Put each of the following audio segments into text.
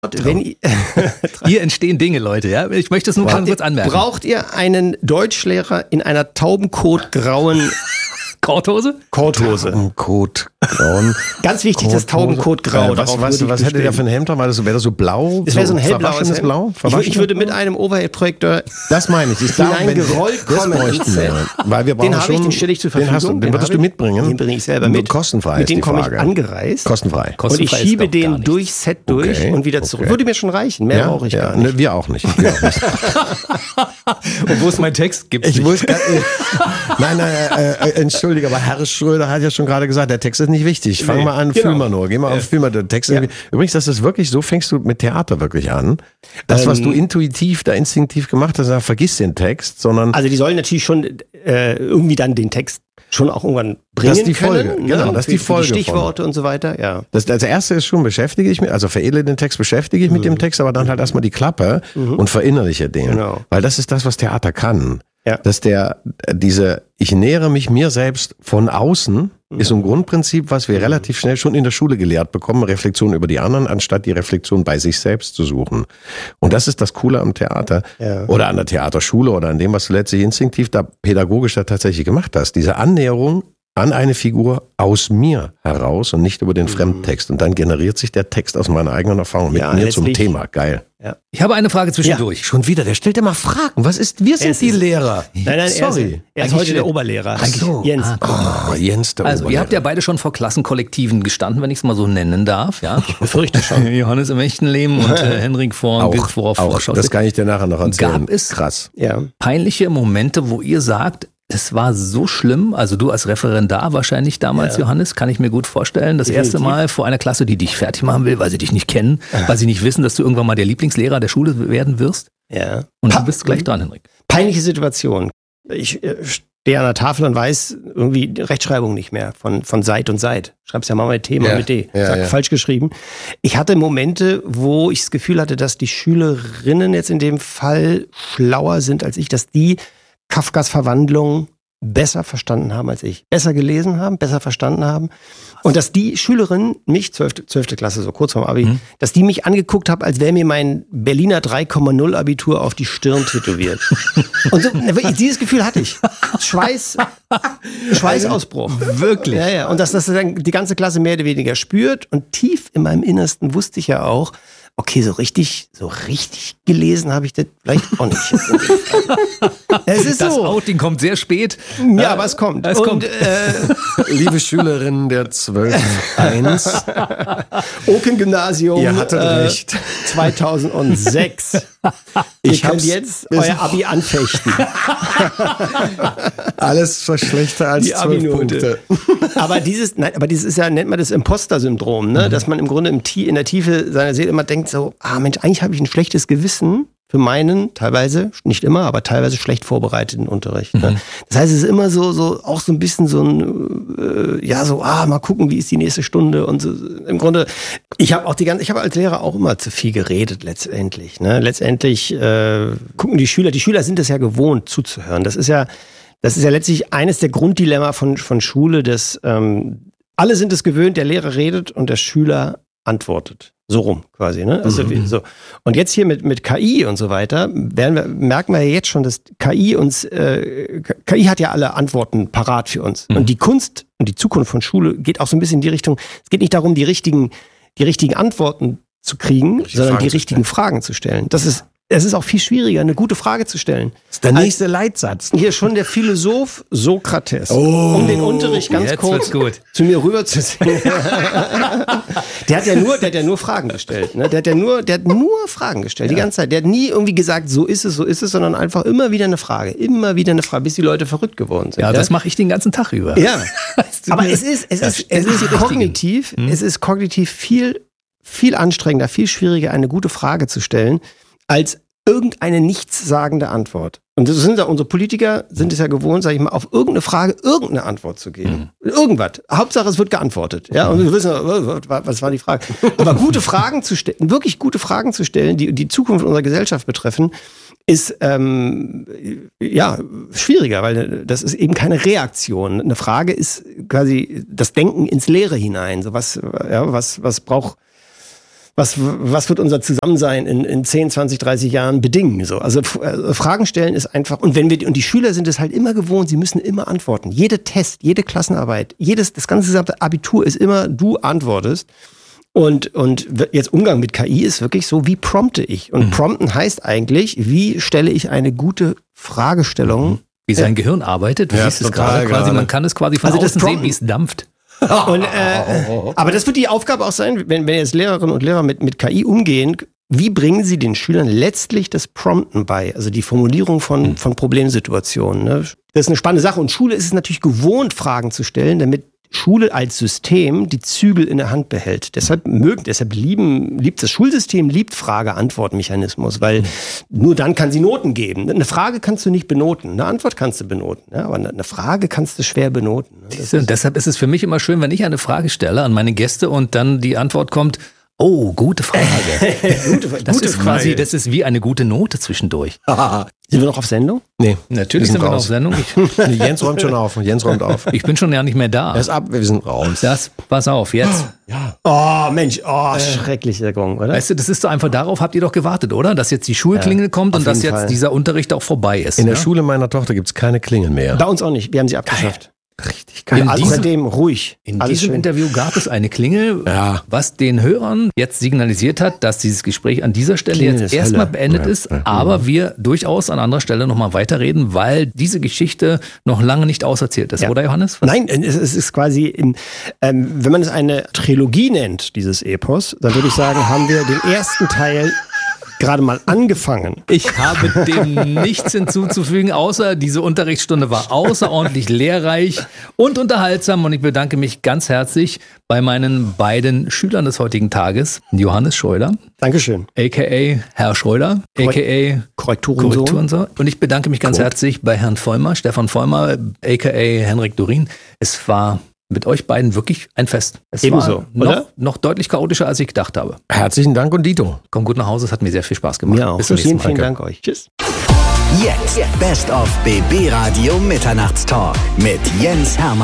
Wenn Hier entstehen Dinge, Leute. Ja? Ich möchte es nur ganz kurz anmerken. Braucht ihr einen Deutschlehrer in einer taubenkotgrauen Korthose? Korthose. Taubenkotgrauen. Ganz wichtig, das Taubenkotgrau. Was hätte der für ein Hemd? Wäre das so blau? Das wäre so ein hellblaues Hemd. Blau? Ich würde mit einem Overhead-Projektor das meine ich. hineingerollt kommen. Weil wir brauchen den stelle ich zur Verfügung. Den würdest du mitbringen? Den bringe ich selber mit. Kostenfrei. Mit dem komme ich angereist. Kostenfrei. Und ich schiebe den durch Set durch und wieder zurück. Würde mir schon reichen. Mehr brauche ich gar nicht. Wir auch nicht. Und wo ist mein Text? Nein, entschuldige, aber Herr Schröder hat ja schon gerade gesagt, der Text ist nicht wichtig. Fang mal an, fühl mal nur. Geh mal auf, fühl mal den Text. Übrigens, das ist wirklich, so fängst du mit Theater wirklich an. Das, was du instinktiv gemacht hast, vergiss den Text, sondern... Also die sollen natürlich schon irgendwie dann den Text schon auch irgendwann bringen das ist die Folge, können. Genau, das ist die Folge. Die Stichworte und so weiter, ja. Das erste ist schon, beschäftige ich mich, also veredle den Text, beschäftige ich mit dem Text, aber dann halt erstmal die Klappe und verinnerliche den. Genau. Weil das ist das, was Theater kann. Ja. Dass ich nähere mich mir selbst von außen, ist ein Grundprinzip, was wir relativ schnell schon in der Schule gelehrt bekommen, Reflexion über die anderen, anstatt die Reflexion bei sich selbst zu suchen. Und das ist das Coole am Theater oder an der Theaterschule oder an dem, was du letztlich instinktiv da pädagogisch da tatsächlich gemacht hast. Diese Annäherung an eine Figur aus mir heraus und nicht über den Fremdtext. Und dann generiert sich der Text aus meiner eigenen Erfahrung mit mir zum Thema. Geil. Ja. Ich habe eine Frage zwischendurch. Schon wieder, der stellt immer Fragen. Wir sind die Lehrer. Nein, sorry. Er ist heute der Oberlehrer. Ach so. Jens. Jens, der Also Oberlehrer. ihr habt ja beide schon vor Klassenkollektiven gestanden, wenn ich es mal so nennen darf. Ja? Ich befürchte schon. Johannes im echten Leben und Henrik vor Vorschau. Das kann ich dir nachher noch erzählen. Gab es krass peinliche Momente, wo ihr sagt, es war so schlimm, also du als Referendar wahrscheinlich damals, Johannes, kann ich mir gut vorstellen, das erste Mal vor einer Klasse, die dich fertig machen will, weil sie dich nicht kennen, weil sie nicht wissen, dass du irgendwann mal der Lieblingslehrer der Schule werden wirst. Ja. Und du bist gleich dran, Henrik. Peinliche Situation. Ich stehe an der Tafel und weiß irgendwie Rechtschreibung nicht mehr von Seit und Seit. Schreib's ja mal mit T, mal mit D. Falsch geschrieben. Ich hatte Momente, wo ich das Gefühl hatte, dass die Schülerinnen jetzt in dem Fall schlauer sind als ich, dass die Kafkas Verwandlung besser verstanden haben als ich. Besser gelesen haben, besser verstanden haben. Und dass die Schülerin, mich, 12. Klasse, so kurz vorm Abi, dass die mich angeguckt hat, als wäre mir mein Berliner 3,0 Abitur auf die Stirn tätowiert. Und so, dieses Gefühl hatte ich. Schweißausbruch. Wirklich? Ja. Und dass das dann die ganze Klasse mehr oder weniger spürt. Und tief in meinem Innersten wusste ich ja auch, okay, so richtig gelesen habe ich das vielleicht auch nicht. Es ist das so. Outing kommt sehr spät. Ja, aber es kommt. Liebe Schülerinnen der 12.1. Oken-Gymnasium. Ihr hattet recht. 2006. Ihr könnt jetzt euer Abi anfechten. Alles schlechter als die 12 Punkte. Aber dieses ist ja, nennt man das Imposter-Syndrom, ne? Dass man im Grunde in der Tiefe seiner Seele immer denkt so, Mensch, eigentlich habe ich ein schlechtes Gewissen für meinen, teilweise, nicht immer, aber teilweise schlecht vorbereiteten Unterricht. Ne? Das heißt, es ist immer so auch so ein bisschen so ein, mal gucken, wie ist die nächste Stunde und so. Im Grunde, ich habe als Lehrer auch immer zu viel geredet letztendlich. Ne? Letztendlich gucken die Schüler sind es ja gewohnt zuzuhören. Das ist ja letztlich eines der Grunddilemma von Schule, dass alle sind es gewöhnt, der Lehrer redet und der Schüler antwortet. So rum quasi, ne? Also so. Und jetzt hier mit KI und so weiter merken wir ja jetzt schon, dass KI hat ja alle Antworten parat für uns. Und die Kunst und die Zukunft von Schule geht auch so ein bisschen in die Richtung, es geht nicht darum, die richtigen Antworten zu kriegen, sondern die richtigen Fragen zu stellen. Es ist auch viel schwieriger, eine gute Frage zu stellen. Das ist der nächste Leitsatz. Hier schon der Philosoph Sokrates, um den Unterricht ganz kurz zu mir rüberzuziehen. Der hat ja nur Fragen gestellt. Ne? Der hat nur Fragen gestellt, die ganze Zeit. Der hat nie irgendwie gesagt, so ist es, sondern einfach immer wieder eine Frage, bis die Leute verrückt geworden sind. Ja, das mache ich den ganzen Tag über. Ja, aber es ist kognitiv viel anstrengender, viel schwieriger, eine gute Frage zu stellen, als irgendeine nichtssagende Antwort. Und das sind ja unsere Politiker, sind es ja gewohnt, sage ich mal, auf irgendeine Frage irgendeine Antwort zu geben. Irgendwas. Hauptsache, es wird geantwortet. Ja, und wir wissen, was war die Frage? Aber gute Fragen zu stellen, wirklich gute Fragen zu stellen, die die Zukunft unserer Gesellschaft betreffen, ist schwieriger, weil das ist eben keine Reaktion. Eine Frage ist quasi das Denken ins Leere hinein. So was was wird unser Zusammensein in 10, 20, 30 Jahren bedingen? So. Also Fragen stellen ist einfach, und die Schüler sind es halt immer gewohnt, sie müssen immer antworten. Jede Test, jede Klassenarbeit, das ganze gesamte Abitur ist immer, du antwortest. Und jetzt Umgang mit KI ist wirklich so, wie prompte ich? Und prompten heißt eigentlich, wie stelle ich eine gute Fragestellung? Wie sein Gehirn arbeitet, Ja, wie ist es gerade quasi, man kann es quasi von außen sehen, wie es dampft. Und, aber das wird die Aufgabe auch sein, wenn jetzt Lehrerinnen und Lehrer mit KI umgehen, wie bringen sie den Schülern letztlich das Prompten bei, also die Formulierung von Problemsituationen. Ne? Das ist eine spannende Sache und Schule ist es natürlich gewohnt, Fragen zu stellen, damit Schule als System die Zügel in der Hand behält. Deshalb liebt das Schulsystem, Frage-Antwort-Mechanismus, weil nur dann kann sie Noten geben. Eine Frage kannst du nicht benoten, eine Antwort kannst du benoten, ja, aber eine Frage kannst du schwer benoten. Und deshalb ist es für mich immer schön, wenn ich eine Frage stelle an meine Gäste und dann die Antwort kommt, oh, gute Frage. Das ist wie eine gute Note zwischendurch. Sind wir noch auf Sendung? Nee. Natürlich sind wir noch auf Sendung. Jens räumt schon auf. Ich bin schon ja nicht mehr da. Er ist ab, wir sind raus. Pass auf, jetzt. Ja. Oh, Mensch, schrecklich der Gong, oder? Weißt du, das ist so einfach, darauf habt ihr doch gewartet, oder? Dass jetzt die Schulklingel kommt und dass jetzt dieser Unterricht auch vorbei ist. In der Schule meiner Tochter gibt es keine Klingel mehr. Bei uns auch nicht, wir haben sie abgeschafft. Richtig geil. Seitdem ruhig. In diesem Interview gab es eine Klingel, was den Hörern jetzt signalisiert hat, dass dieses Gespräch an dieser Stelle jetzt erstmal beendet ist, aber wir durchaus an anderer Stelle nochmal weiterreden, weil diese Geschichte noch lange nicht auserzählt ist, oder Johannes? Nein, es ist quasi, wenn man es eine Trilogie nennt, dieses Epos, dann würde ich sagen, haben wir den ersten Teil gerade mal angefangen. Ich habe dem nichts hinzuzufügen, außer diese Unterrichtsstunde war außerordentlich lehrreich und unterhaltsam und ich bedanke mich ganz herzlich bei meinen beiden Schülern des heutigen Tages, Johannes Schröder. Dankeschön. A.k.a. Herr Schröder, a.k.a. Korrekturensohn. Und ich bedanke mich ganz herzlich bei Herrn Vollmer, Stefan Vollmer, a.k.a. Henrik Dorin. Es war mit euch beiden wirklich ein Fest. Es Ebenso, war noch deutlich chaotischer, als ich gedacht habe. Herzlichen Dank und Dito. Komm gut nach Hause, es hat mir sehr viel Spaß gemacht. Mir auch. Bis zum nächsten Mal. Vielen Dank euch. Tschüss. Jetzt Best of BB Radio Mitternachtstalk mit Jens Hermann.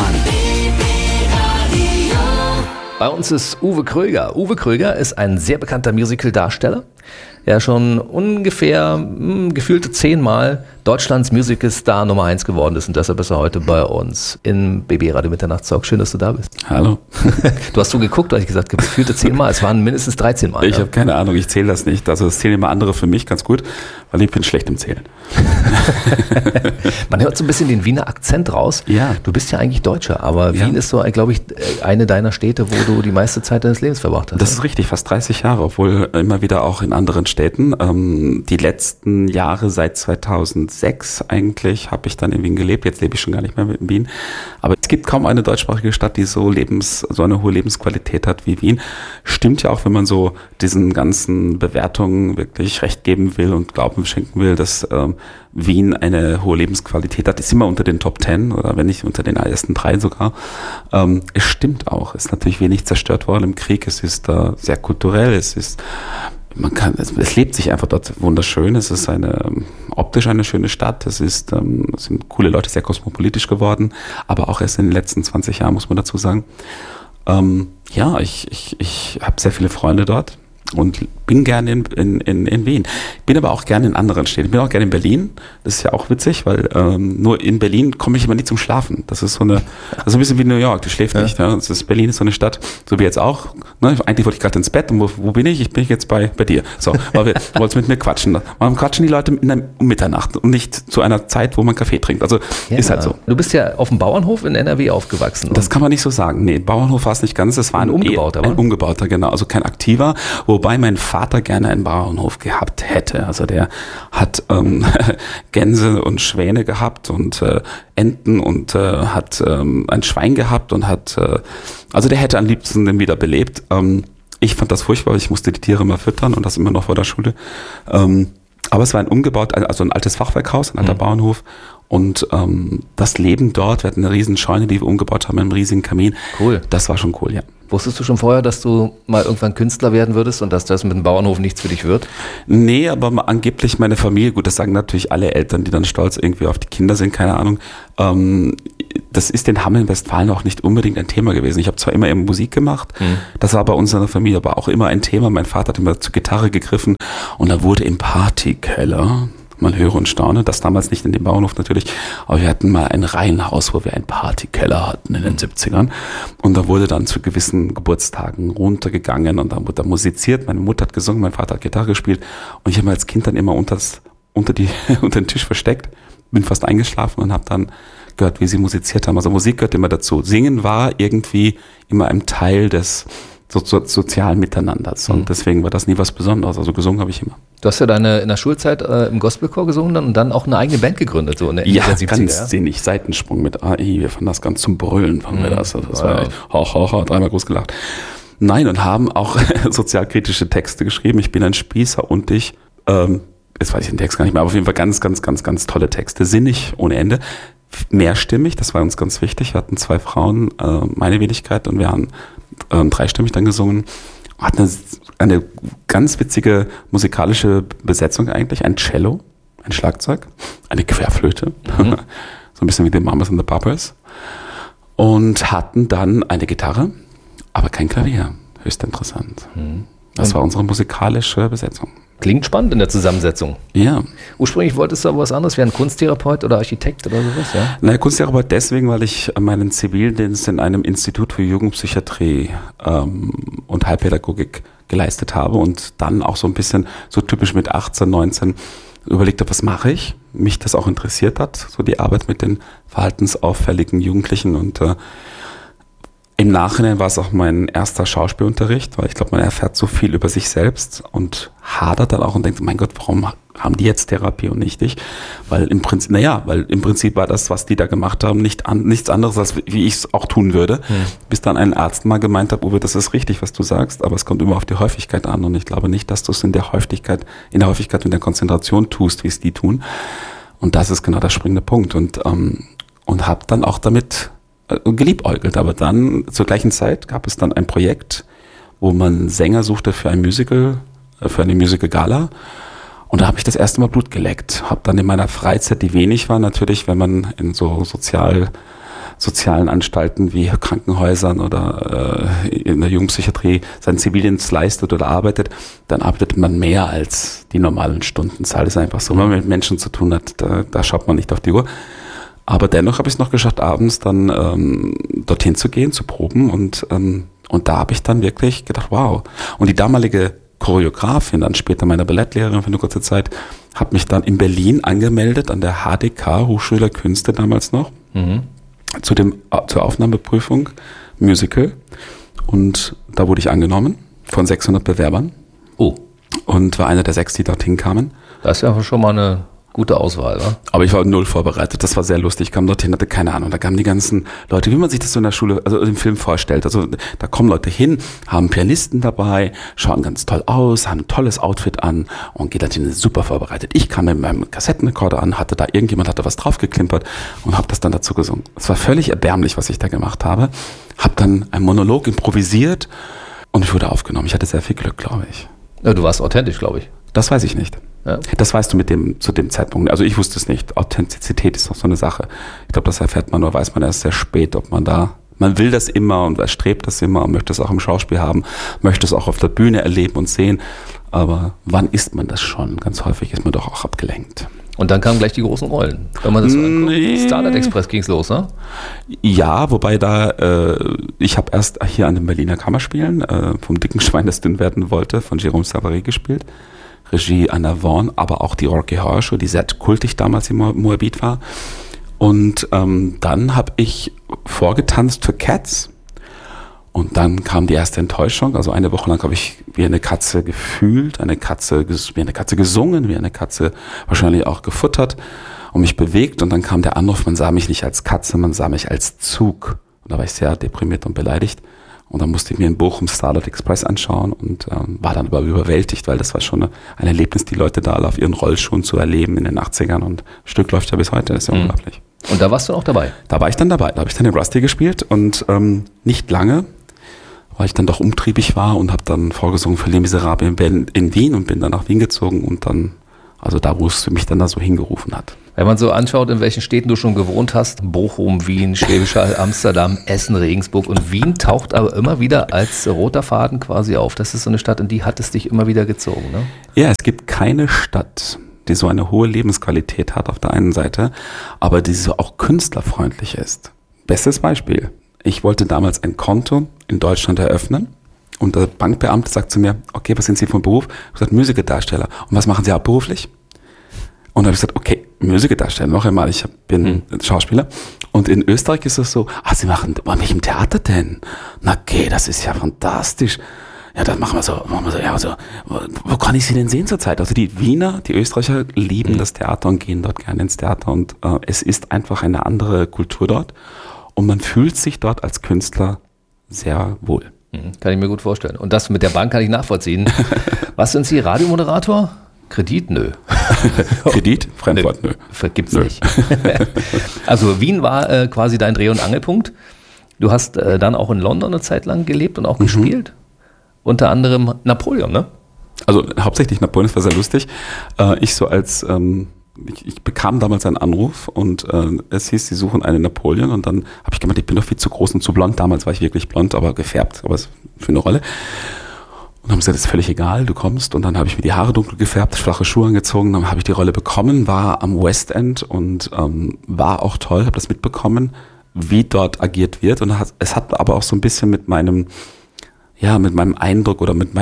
Bei uns ist Uwe Kröger. Uwe Kröger ist ein sehr bekannter Musical-Darsteller, der schon ungefähr gefühlte 10-mal Deutschlands Musical-Star Nummer 1 geworden ist und deshalb ist er heute bei uns in BB Radio Mitternachtstalk. Schön, dass du da bist. Hallo. Du hast so geguckt, weil ich gesagt habe, gefühlte 10-mal, es waren mindestens 13 Mal. Ich habe keine Ahnung, ich zähle das nicht. Also das zählen immer andere für mich ganz gut, weil ich bin schlecht im Zählen. Man hört so ein bisschen den Wiener Akzent raus. Ja. Du bist ja eigentlich Deutscher, aber Wien ist so, glaube ich, eine deiner Städte, wo du die meiste Zeit deines Lebens verbracht hast. Das ist richtig, fast 30 Jahre, obwohl immer wieder auch in anderen Städten. Die letzten Jahre, seit 2006 eigentlich, habe ich dann in Wien gelebt. Jetzt lebe ich schon gar nicht mehr in Wien. Aber es gibt kaum eine deutschsprachige Stadt, die so eine hohe Lebensqualität hat wie Wien. Stimmt ja auch, wenn man so diesen ganzen Bewertungen wirklich recht geben will und Glauben schenken will, dass Wien eine hohe Lebensqualität hat. Ist immer unter den Top 10 oder wenn nicht unter den ersten 3 sogar. Es stimmt auch. Es ist natürlich wenig zerstört worden im Krieg. Es ist sehr kulturell. Es lebt sich einfach dort wunderschön. Es ist optisch eine schöne Stadt. Es sind coole Leute, sehr kosmopolitisch geworden, aber auch erst in den letzten 20 Jahren, muss man dazu sagen. Ich habe sehr viele Freunde dort und bin gerne in Wien. Bin aber auch gerne in anderen Städten. Ich bin auch gerne in Berlin. Das ist ja auch witzig, weil nur in Berlin komme ich immer nicht zum Schlafen. Das ist ein bisschen wie New York, die schläft nicht. Ja? Berlin ist so eine Stadt, so wie jetzt auch. Ne? Eigentlich wollte ich gerade ins Bett und wo bin ich? Ich bin jetzt bei dir. So, weil du wolltest mit mir quatschen. Warum quatschen die Leute um Mitternacht und nicht zu einer Zeit, wo man Kaffee trinkt? Also ist halt so. Du bist ja auf dem Bauernhof in NRW aufgewachsen. Das kann man nicht so sagen. Nee, Bauernhof war es nicht ganz. Es war ein umgebauter, genau. Also kein aktiver, wobei mein Vater gerne einen Bauernhof gehabt hätte. Also der hat Gänse und Schwäne gehabt und Enten und hat ein Schwein gehabt und also der hätte am liebsten den wieder belebt. Ich fand das furchtbar, ich musste die Tiere immer füttern und das immer noch vor der Schule. Aber es war ein altes Fachwerkhaus, ein alter Bauernhof Und das Leben dort, wir hatten eine riesen Scheune, die wir umgebaut haben, einen riesigen Kamin. Cool. Das war schon cool, ja. Wusstest du schon vorher, dass du mal irgendwann Künstler werden würdest und dass das mit dem Bauernhof nichts für dich wird? Nee, aber angeblich meine Familie, gut, das sagen natürlich alle Eltern, die dann stolz irgendwie auf die Kinder sind, keine Ahnung. Das ist in Hameln, Westfalen auch nicht unbedingt ein Thema gewesen. Ich habe zwar immer Musik gemacht, das war bei uns in der Familie aber auch immer ein Thema. Mein Vater hat immer zur Gitarre gegriffen und da wurde im Partykeller, man höre und staune, das damals nicht in dem Bauernhof natürlich, aber wir hatten mal ein Reihenhaus, wo wir einen Partykeller hatten in den 70ern und da wurde dann zu gewissen Geburtstagen runtergegangen und dann wurde da musiziert, meine Mutter hat gesungen, mein Vater hat Gitarre gespielt und ich habe mir als Kind dann immer unter den Tisch versteckt, bin fast eingeschlafen und habe dann gehört, wie sie musiziert haben. Also Musik gehört immer dazu. Singen war irgendwie immer ein Teil des sozialen Miteinanders und deswegen war das nie was Besonderes. Also gesungen habe ich immer. Du hast ja in der Schulzeit im Gospelchor gesungen und dann auch eine eigene Band gegründet, so in der 70er. Ganz sinnig, Seitensprung mit AI, wir fanden das ganz zum Brüllen, fanden wir das. Das war echt, dreimal groß gelacht. Nein, und haben auch sozialkritische Texte geschrieben. Ich bin ein Spießer und ich, jetzt weiß ich den Text gar nicht mehr, aber auf jeden Fall ganz, ganz, ganz, ganz tolle Texte, sinnig ohne Ende. Mehrstimmig, das war uns ganz wichtig. Wir hatten 2 Frauen, meine Wenigkeit, und wir haben dreistimmig dann gesungen. Hatten eine ganz witzige musikalische Besetzung eigentlich. Ein Cello, ein Schlagzeug, eine Querflöte, so ein bisschen wie die Mamas and the Papas. Und hatten dann eine Gitarre, aber kein Klavier. Höchst interessant. Das war unsere musikalische Besetzung. Klingt spannend in der Zusammensetzung. Ja. Ursprünglich wolltest du aber was anderes werden, Kunsttherapeut oder Architekt oder sowas, ja? Naja, Kunsttherapeut deswegen, weil ich meinen Zivildienst in einem Institut für Jugendpsychiatrie und Heilpädagogik geleistet habe und dann auch so ein bisschen so typisch mit 18, 19 überlegt habe, was mache ich? Mich das auch interessiert hat, so die Arbeit mit den verhaltensauffälligen Jugendlichen und im Nachhinein war es auch mein erster Schauspielunterricht, weil ich glaube, man erfährt so viel über sich selbst und hadert dann auch und denkt, mein Gott, warum haben die jetzt Therapie und nicht ich? Weil im Prinzip war das, was die da gemacht haben, nichts anderes, als wie ich es auch tun würde. Bis dann ein Arzt mal gemeint hat, Uwe, das ist richtig, was du sagst, aber es kommt immer auf die Häufigkeit an und ich glaube nicht, dass du es in der Häufigkeit und der Konzentration tust, wie es die tun. Und das ist genau der springende Punkt und habe dann auch damit geliebäugelt, aber dann zur gleichen Zeit gab es dann ein Projekt, wo man Sänger suchte für ein Musical, für eine Musical-Gala und da habe ich das erste Mal Blut geleckt, habe dann in meiner Freizeit, die wenig war natürlich, wenn man in so sozialen Anstalten wie Krankenhäusern oder in der Jugendpsychiatrie seinen Zivildienst leistet oder arbeitet, dann arbeitet man mehr als die normalen Stundenzahl. Das ist einfach so, wenn man mit Menschen zu tun hat, da schaut man nicht auf die Uhr. Aber dennoch habe ich es noch geschafft, abends dann dorthin zu gehen, zu proben und da habe ich dann wirklich gedacht, wow. Und die damalige Choreografin, dann später meine Ballettlehrerin für eine kurze Zeit, hat mich dann in Berlin angemeldet an der HDK, Hochschule der Künste damals noch, zur Aufnahmeprüfung Musical. Und da wurde ich angenommen von 600 Bewerbern. Oh. Und war einer der 6, die dorthin kamen. Das ist ja schon mal eine gute Auswahl, wa? Aber ich war 0 vorbereitet, das war sehr lustig. Ich kam dorthin, hatte keine Ahnung. Da kamen die ganzen Leute, wie man sich das so in der Schule, also im Film vorstellt. Also da kommen Leute hin, haben Pianisten dabei, schauen ganz toll aus, haben ein tolles Outfit an und geht dann super vorbereitet. Ich kam mit meinem Kassettenrekorder an, irgendjemand hatte was draufgeklimpert und habe das dann dazu gesungen. Es war völlig erbärmlich, was ich da gemacht habe. Habe dann einen Monolog improvisiert und ich wurde aufgenommen. Ich hatte sehr viel Glück, glaube ich. Ja, du warst authentisch, glaube ich. Das weiß ich nicht. Ja. Das weißt du zu dem Zeitpunkt. Also ich wusste es nicht. Authentizität ist noch so eine Sache. Ich glaube, das erfährt man nur, weiß man erst sehr spät, ob man will das immer und erstrebt das immer und möchte es auch im Schauspiel haben, möchte es auch auf der Bühne erleben und sehen. Aber wann ist man das schon? Ganz häufig ist man doch auch abgelenkt. Und dann kamen gleich die großen Rollen. Wenn man das so anguckt. Starlight Express ging's los, ne? Ja, wobei ich habe erst hier an den Berliner Kammerspielen vom dicken Schwein, das dünn werden wollte, von Jérôme Savary gespielt. Regie Anna Vaughan, aber auch die Orky Horror Show, die sehr kultig damals im Moabit war. Und dann habe ich vorgetanzt für Cats. Und dann kam die erste Enttäuschung. Also eine Woche lang habe ich wie eine Katze gefühlt, wie eine Katze gesungen, wie eine Katze wahrscheinlich auch gefuttert und mich bewegt. Und dann kam der Anruf, man sah mich nicht als Katze, man sah mich als Zug. Und da war ich sehr deprimiert und beleidigt Und dann musste ich mir in Bochum Starlight Express anschauen und war dann aber überwältigt, weil das war schon ein Erlebnis, die Leute da alle auf ihren Rollschuhen zu erleben in den 80ern. Und das Stück läuft ja bis heute, das ist ja unglaublich. Und da warst du auch dabei? Da war ich dann dabei. Da habe ich dann den Rusty gespielt und nicht lange, weil ich dann doch umtriebig war und habe dann vorgesungen für Les Miserables in Wien und bin dann nach Wien gezogen und dann, also da, wo es mich dann da so hingerufen hat. Wenn man so anschaut, in welchen Städten du schon gewohnt hast, Bochum, Wien, Schwäbisch Hall, Amsterdam, Essen, Regensburg und Wien taucht aber immer wieder als roter Faden quasi auf. Das ist so eine Stadt, in die hat es dich immer wieder gezogen, ne? Ja, es gibt keine Stadt, die so eine hohe Lebensqualität hat auf der einen Seite, aber die so auch künstlerfreundlich ist. Bestes Beispiel. Ich wollte damals ein Konto in Deutschland eröffnen und der Bankbeamte sagt zu mir, okay, was sind Sie von Beruf? Ich habe gesagt, Musicaldarsteller. Und was machen Sie hauptberuflich? Und dann habe ich gesagt, okay, Musicaldarsteller, noch einmal, ich bin Schauspieler. Und in Österreich ist es so, Sie machen, bei welchem Theater denn? Na okay, das ist ja fantastisch. Ja, dann machen wir so, ja, so, wo kann ich Sie denn sehen zurzeit? Also die Wiener, die Österreicher lieben das Theater und gehen dort gerne ins Theater und es ist einfach eine andere Kultur dort und man fühlt sich dort als Künstler sehr wohl. Kann ich mir gut vorstellen. Und das mit der Bank kann ich nachvollziehen. Was sind Sie, Radiomoderator? Kredit? Nö. Kredit? Fremdwort? Nö. Gibt's nicht. Also Wien war quasi dein Dreh- und Angelpunkt. Du hast dann auch in London eine Zeit lang gelebt und auch gespielt. Unter anderem Napoleon, ne? Also hauptsächlich Napoleon, das war sehr lustig. Ich so als, ich bekam damals einen Anruf und es hieß, sie suchen einen Napoleon und dann habe ich gemeint, ich bin doch viel zu groß und zu blond. Damals war ich wirklich blond, aber gefärbt, aber für eine Rolle. Und haben gesagt, das ist völlig egal, du kommst. Und dann habe ich mir die Haare dunkel gefärbt, flache Schuhe angezogen, dann habe ich die Rolle bekommen, war am West End und war auch toll, habe das mitbekommen, wie dort agiert wird. Und es hat aber auch so ein bisschen mit meinem Eindruck oder mit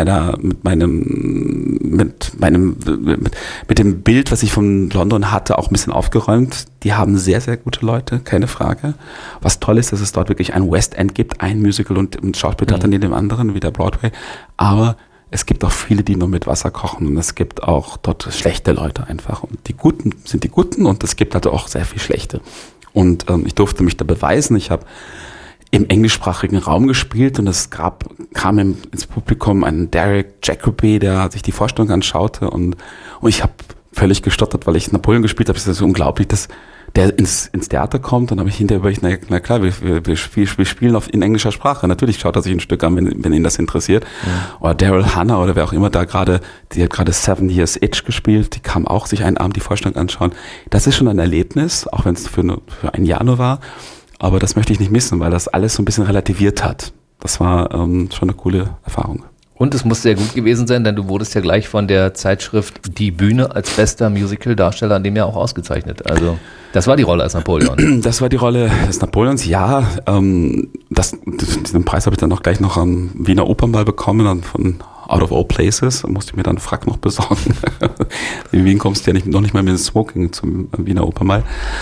dem Bild, was ich von London hatte, auch ein bisschen aufgeräumt. Die haben sehr, sehr gute Leute, keine Frage. Was toll ist, dass es dort wirklich ein West End gibt, ein Musical und ein Schauspieltheater neben dem anderen, wie der Broadway. Aber es gibt auch viele, die nur mit Wasser kochen und es gibt auch dort schlechte Leute einfach. Und die Guten sind die Guten und es gibt halt auch sehr viel Schlechte. Und ich durfte mich da beweisen. Ich habe im englischsprachigen Raum gespielt und es kam ins Publikum ein Derek Jacobi, der sich die Vorstellung anschaute und ich habe völlig gestottert, weil ich Napoleon gespielt habe. Es ist so unglaublich, dass der ins Theater kommt und dann habe ich hinterher überlegt, na klar, wir spielen in englischer Sprache. Natürlich schaut er sich ein Stück an, wenn ihn das interessiert. Ja. Oder Daryl Hannah oder wer auch immer da die hat gerade 7 Years Itch gespielt, die kam auch sich einen Abend die Vorstellung anschauen. Das ist schon ein Erlebnis, auch wenn es für ein Jahr nur war. Aber das möchte ich nicht missen, weil das alles so ein bisschen relativiert hat. Das war schon eine coole Erfahrung. Und es muss sehr gut gewesen sein, denn du wurdest ja gleich von der Zeitschrift Die Bühne als bester Musical-Darsteller an dem Jahr auch ausgezeichnet. Also das war die Rolle als Napoleon. Das war die Rolle des Napoleons, ja. Diesen Preis habe ich dann auch gleich noch am Wiener Opernball bekommen, von Out of All Places. Da musste ich mir dann einen Frack noch besorgen. In Wien kommst du ja noch nicht mal mit dem Smoking zum Wiener Opernball.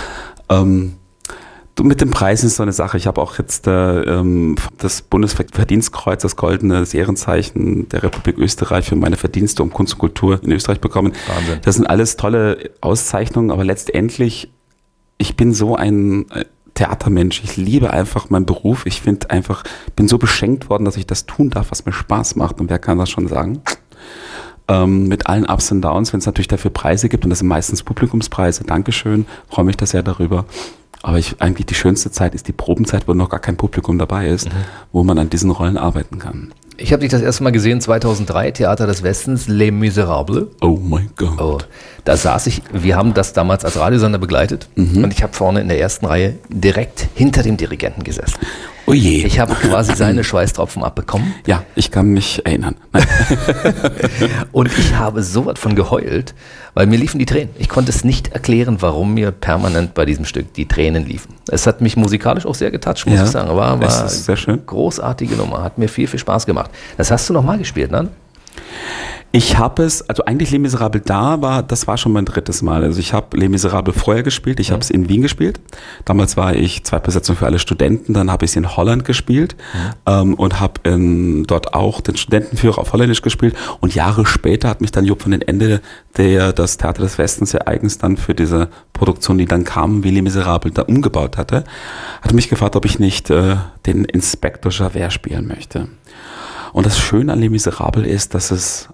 Mit dem Preis ist so eine Sache. Ich habe auch jetzt das Bundesverdienstkreuz, das goldene Ehrenzeichen der Republik Österreich für meine Verdienste um Kunst und Kultur in Österreich bekommen. Wahnsinn. Das sind alles tolle Auszeichnungen, aber letztendlich, ich bin so ein Theatermensch. Ich liebe einfach meinen Beruf. Ich bin so beschenkt worden, dass ich das tun darf, was mir Spaß macht. Und wer kann das schon sagen? Mit allen Ups und Downs, wenn es natürlich dafür Preise gibt, und das sind meistens Publikumspreise. Dankeschön, freue mich da sehr darüber. Aber eigentlich die schönste Zeit ist die Probenzeit, wo noch gar kein Publikum dabei ist, wo man an diesen Rollen arbeiten kann. Ich habe dich das erste Mal gesehen, 2003, Theater des Westens, Les Miserables. Oh mein Gott. Oh, da saß ich, wir haben das damals als Radiosender begleitet und ich habe vorne in der ersten Reihe direkt hinter dem Dirigenten gesessen. Oh je. Ich habe quasi seine Schweißtropfen abbekommen. Ja, ich kann mich erinnern. Und ich habe so was von geheult, weil mir liefen die Tränen. Ich konnte es nicht erklären, warum mir permanent bei diesem Stück die Tränen liefen. Es hat mich musikalisch auch sehr getoucht, muss ich sagen. War sehr schön. Großartige Nummer, hat mir viel, viel Spaß gemacht. Das hast du nochmal gespielt, ne? Ich habe es, also eigentlich Les Miserables das war schon mein 3. Mal. Also ich habe Les Miserables vorher gespielt, ich habe es in Wien gespielt. Damals war ich Zweitbesetzung für alle Studenten, dann habe ich es in Holland gespielt und habe dort auch den Studentenführer auf Holländisch gespielt. Und Jahre später hat mich dann Jupp von den Ende, der das Theater des Westens ja eigens dann für diese Produktion, die dann kam, wie Les Miserables da umgebaut hatte, hat mich gefragt, ob ich nicht den Inspektor Javert spielen möchte. Und das Schöne an Les Miserables ist, dass es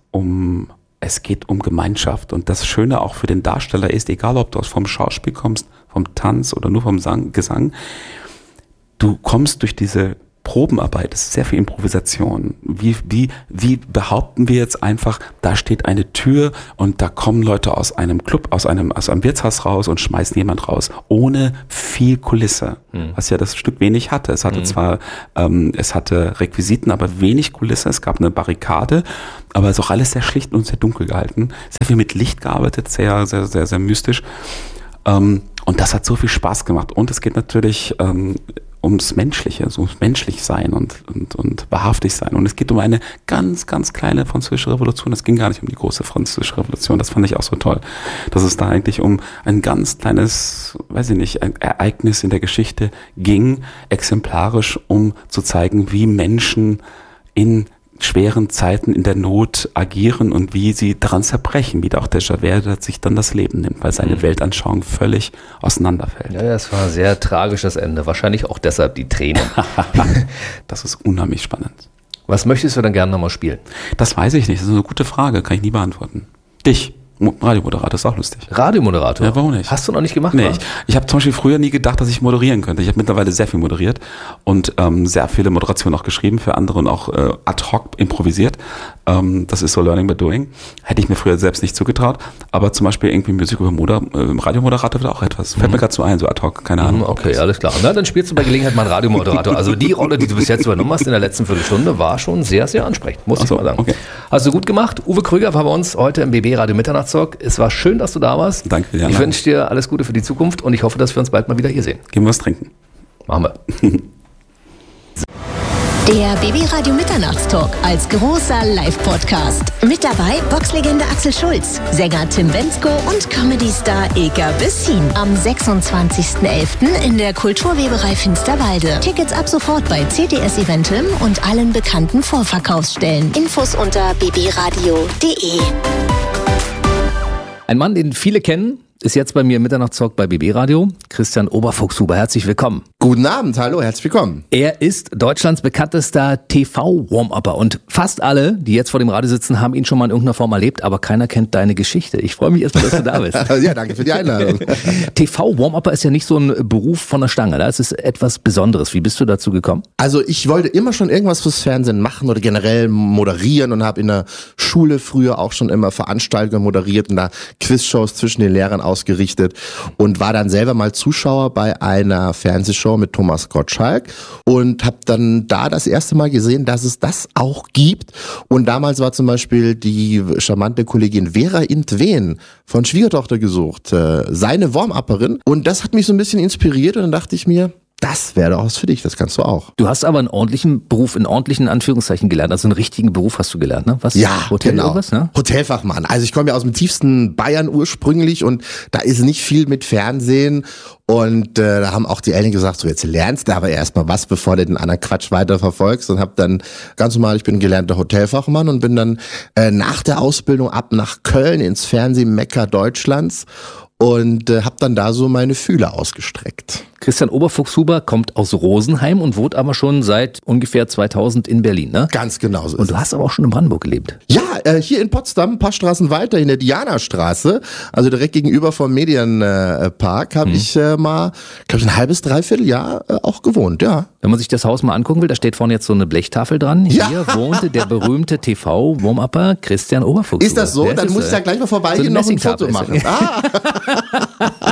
geht um Gemeinschaft. Und das Schöne auch für den Darsteller ist, egal ob du vom Schauspiel kommst, vom Tanz oder nur vom Gesang, du kommst durch diese Probenarbeit, es ist sehr viel Improvisation. Wie behaupten wir jetzt einfach, da steht eine Tür und da kommen Leute aus einem Club, aus einem Wirtshaus raus und schmeißen jemand raus, ohne viel Kulisse, was ja das Stück wenig hatte. Es hatte zwar, es hatte Requisiten, aber wenig Kulisse, es gab eine Barrikade, aber es ist auch alles sehr schlicht und sehr dunkel gehalten, sehr viel mit Licht gearbeitet, sehr, sehr, sehr, sehr mystisch. Und das hat so viel Spaß gemacht. Und es geht natürlich ums Menschliche, so ums Menschlichsein und wahrhaftig sein. Und es geht um eine ganz, ganz kleine französische Revolution. Es ging gar nicht um die große französische Revolution. Das fand ich auch so toll, dass es da eigentlich um ein ganz kleines, ein Ereignis in der Geschichte ging, exemplarisch, um zu zeigen, wie Menschen in schweren Zeiten in der Not agieren und wie sie daran zerbrechen, wie auch der Javert sich dann das Leben nimmt, weil seine Weltanschauung völlig auseinanderfällt. Ja, das war ein sehr tragisches Ende. Wahrscheinlich auch deshalb die Tränen. Das ist unheimlich spannend. Was möchtest du dann gerne nochmal spielen? Das weiß ich nicht. Das ist eine gute Frage. Kann ich nie beantworten. Dich. Radiomoderator ist auch lustig. Radiomoderator? Ja, warum nicht? Hast du noch nicht gemacht? Nee, ich habe zum Beispiel früher nie gedacht, dass ich moderieren könnte. Ich habe mittlerweile sehr viel moderiert und sehr viele Moderationen auch geschrieben für andere und auch ad hoc improvisiert. Das ist so Learning by Doing. Hätte ich mir früher selbst nicht zugetraut. Aber zum Beispiel irgendwie Musik über Radiomoderator wird auch etwas. Fällt mir gerade so ein, so ad hoc, keine Ahnung. Okay, alles klar. Na, dann spielst du bei Gelegenheit mal einen Radiomoderator. Also die Rolle, die du bis jetzt übernommen hast in der letzten Viertelstunde, war schon sehr, sehr ansprechend, muss ich mal sagen. Okay. Hast du gut gemacht. Uwe Kröger war bei uns heute im BB Radio Mitternachtstalk. Es war schön, dass du da warst. Danke dir. Ich wünsche dir alles Gute für die Zukunft und ich hoffe, dass wir uns bald mal wieder hier sehen. Gehen wir was trinken. Machen wir. Der BB Radio Mitternachtstalk als großer Live-Podcast. Mit dabei Boxlegende Axel Schulz, Sänger Tim Bendzko und Comedy-Star Ilka Bessin. Am 26.11. in der Kulturweberei Finsterwalde. Tickets ab sofort bei CTS Eventim und allen bekannten Vorverkaufsstellen. Infos unter bbradio.de. Ein Mann, den viele kennen, ist jetzt bei mir im Mitternachtstalk bei BB Radio. Christian Oberfuchshuber, herzlich willkommen. Guten Abend, hallo, herzlich willkommen. Er ist Deutschlands bekanntester TV-Warm-Upper und fast alle, die jetzt vor dem Radio sitzen, haben ihn schon mal in irgendeiner Form erlebt, aber keiner kennt deine Geschichte. Ich freue mich erstmal, dass du da bist. Ja, danke für die Einladung. TV-Warm-Upper ist ja nicht so ein Beruf von der Stange, das ist etwas Besonderes. Wie bist du dazu gekommen? Also ich wollte immer schon irgendwas fürs Fernsehen machen oder generell moderieren und habe in der Schule früher auch schon immer Veranstaltungen moderiert und da Quizshows zwischen den Lehrern ausgerichtet und war dann selber mal Zuschauer bei einer Fernsehshow mit Thomas Gottschalk und habe dann da das erste Mal gesehen, dass es das auch gibt. Und damals war zum Beispiel die charmante Kollegin Vera Intwen von Schwiegertochter gesucht, seine Warm-Upperin. Und das hat mich so ein bisschen inspiriert und dann dachte ich mir, das wäre doch was für dich, das kannst du auch. Du hast aber einen ordentlichen Beruf, in ordentlichen Anführungszeichen gelernt, also einen richtigen Beruf hast du gelernt, ne? Was? Ja, Hotel genau. Irgendwas, ne? Hotelfachmann. Also ich komme ja aus dem tiefsten Bayern ursprünglich und da ist nicht viel mit Fernsehen und da haben auch die Eltern gesagt, so jetzt lernst du aber erstmal was, bevor du den anderen Quatsch weiter verfolgst und habe dann ganz normal, ich bin gelernter Hotelfachmann und bin dann nach der Ausbildung ab nach Köln ins Fernsehmekka Deutschlands und habe dann da so meine Fühler ausgestreckt. Christian Oberfuchshuber kommt aus Rosenheim und wohnt aber schon seit ungefähr 2000 in Berlin, ne? Ganz genau so. Und du hast aber auch schon in Brandenburg gelebt. Ja, hier in Potsdam, ein paar Straßen weiter, in der Dianastraße, also direkt gegenüber vom Medienpark, habe ich mal, glaube ich, ein halbes, dreiviertel Jahr auch gewohnt, ja. Wenn man sich das Haus mal angucken will, da steht vorne jetzt so eine Blechtafel dran. Ja. Hier wohnte der berühmte TV-Warm-Upper Christian Oberfuchshuber. Ist das so? Ja, Dann muss ich da gleich mal vorbeigehen, so noch ein Foto Messingtafel machen.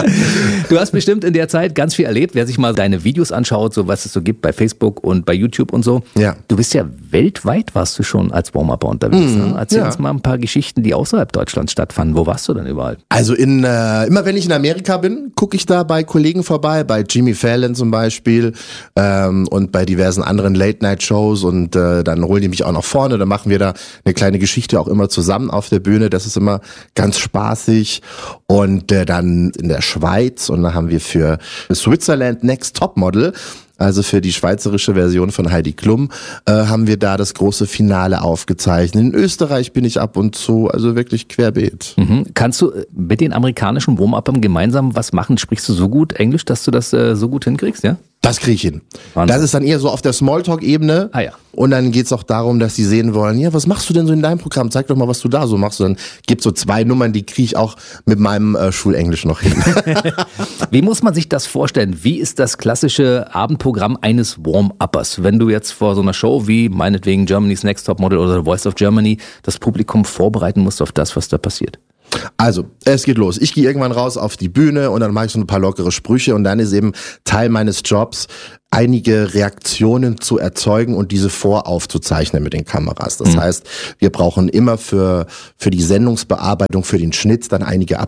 Du hast bestimmt in der Zeit ganz viel erlebt. Wer sich mal deine Videos anschaut, so was es so gibt bei Facebook und bei YouTube und so. Ja. Du bist ja weltweit, warst du schon als Warm-Upper unterwegs. Ne? Erzähl uns mal ein paar Geschichten, die außerhalb Deutschlands stattfanden. Wo warst du denn überall? Also immer wenn ich in Amerika bin, gucke ich da bei Kollegen vorbei, bei Jimmy Fallon zum Beispiel und bei diversen anderen Late-Night-Shows und dann holen die mich auch nach vorne, dann machen wir da eine kleine Geschichte auch immer zusammen auf der Bühne, das ist immer ganz spaßig und dann in der Schweiz und da haben wir für Switzerland Next Topmodel, also für die schweizerische Version von Heidi Klum, haben wir da das große Finale aufgezeichnet. In Österreich bin ich ab und zu, also wirklich querbeet. Kannst du mit den amerikanischen Warm-Uppern gemeinsam was machen? Sprichst du so gut Englisch, dass du das so gut hinkriegst, ja? Das kriege ich hin. Wahnsinn. Das ist dann eher so auf der Smalltalk-Ebene. Ah ja. Und dann geht's auch darum, dass sie sehen wollen, ja, was machst du denn so in deinem Programm? Zeig doch mal, was du da so machst. Und dann gibt's so 2 Nummern, die kriege ich auch mit meinem Schulenglisch noch hin. Wie muss man sich das vorstellen? Wie ist das klassische Abendprogramm eines Warm-Uppers? Wenn du jetzt vor so einer Show wie meinetwegen Germany's Next Topmodel oder The Voice of Germany das Publikum vorbereiten musst auf das, was da passiert. Also, es geht los. Ich gehe irgendwann raus auf die Bühne und dann mache ich so ein paar lockere Sprüche und dann ist eben Teil meines Jobs, einige Reaktionen zu erzeugen und diese voraufzuzeichnen mit den Kameras. Das heißt, wir brauchen immer für die Sendungsbearbeitung, für den Schnitt dann einige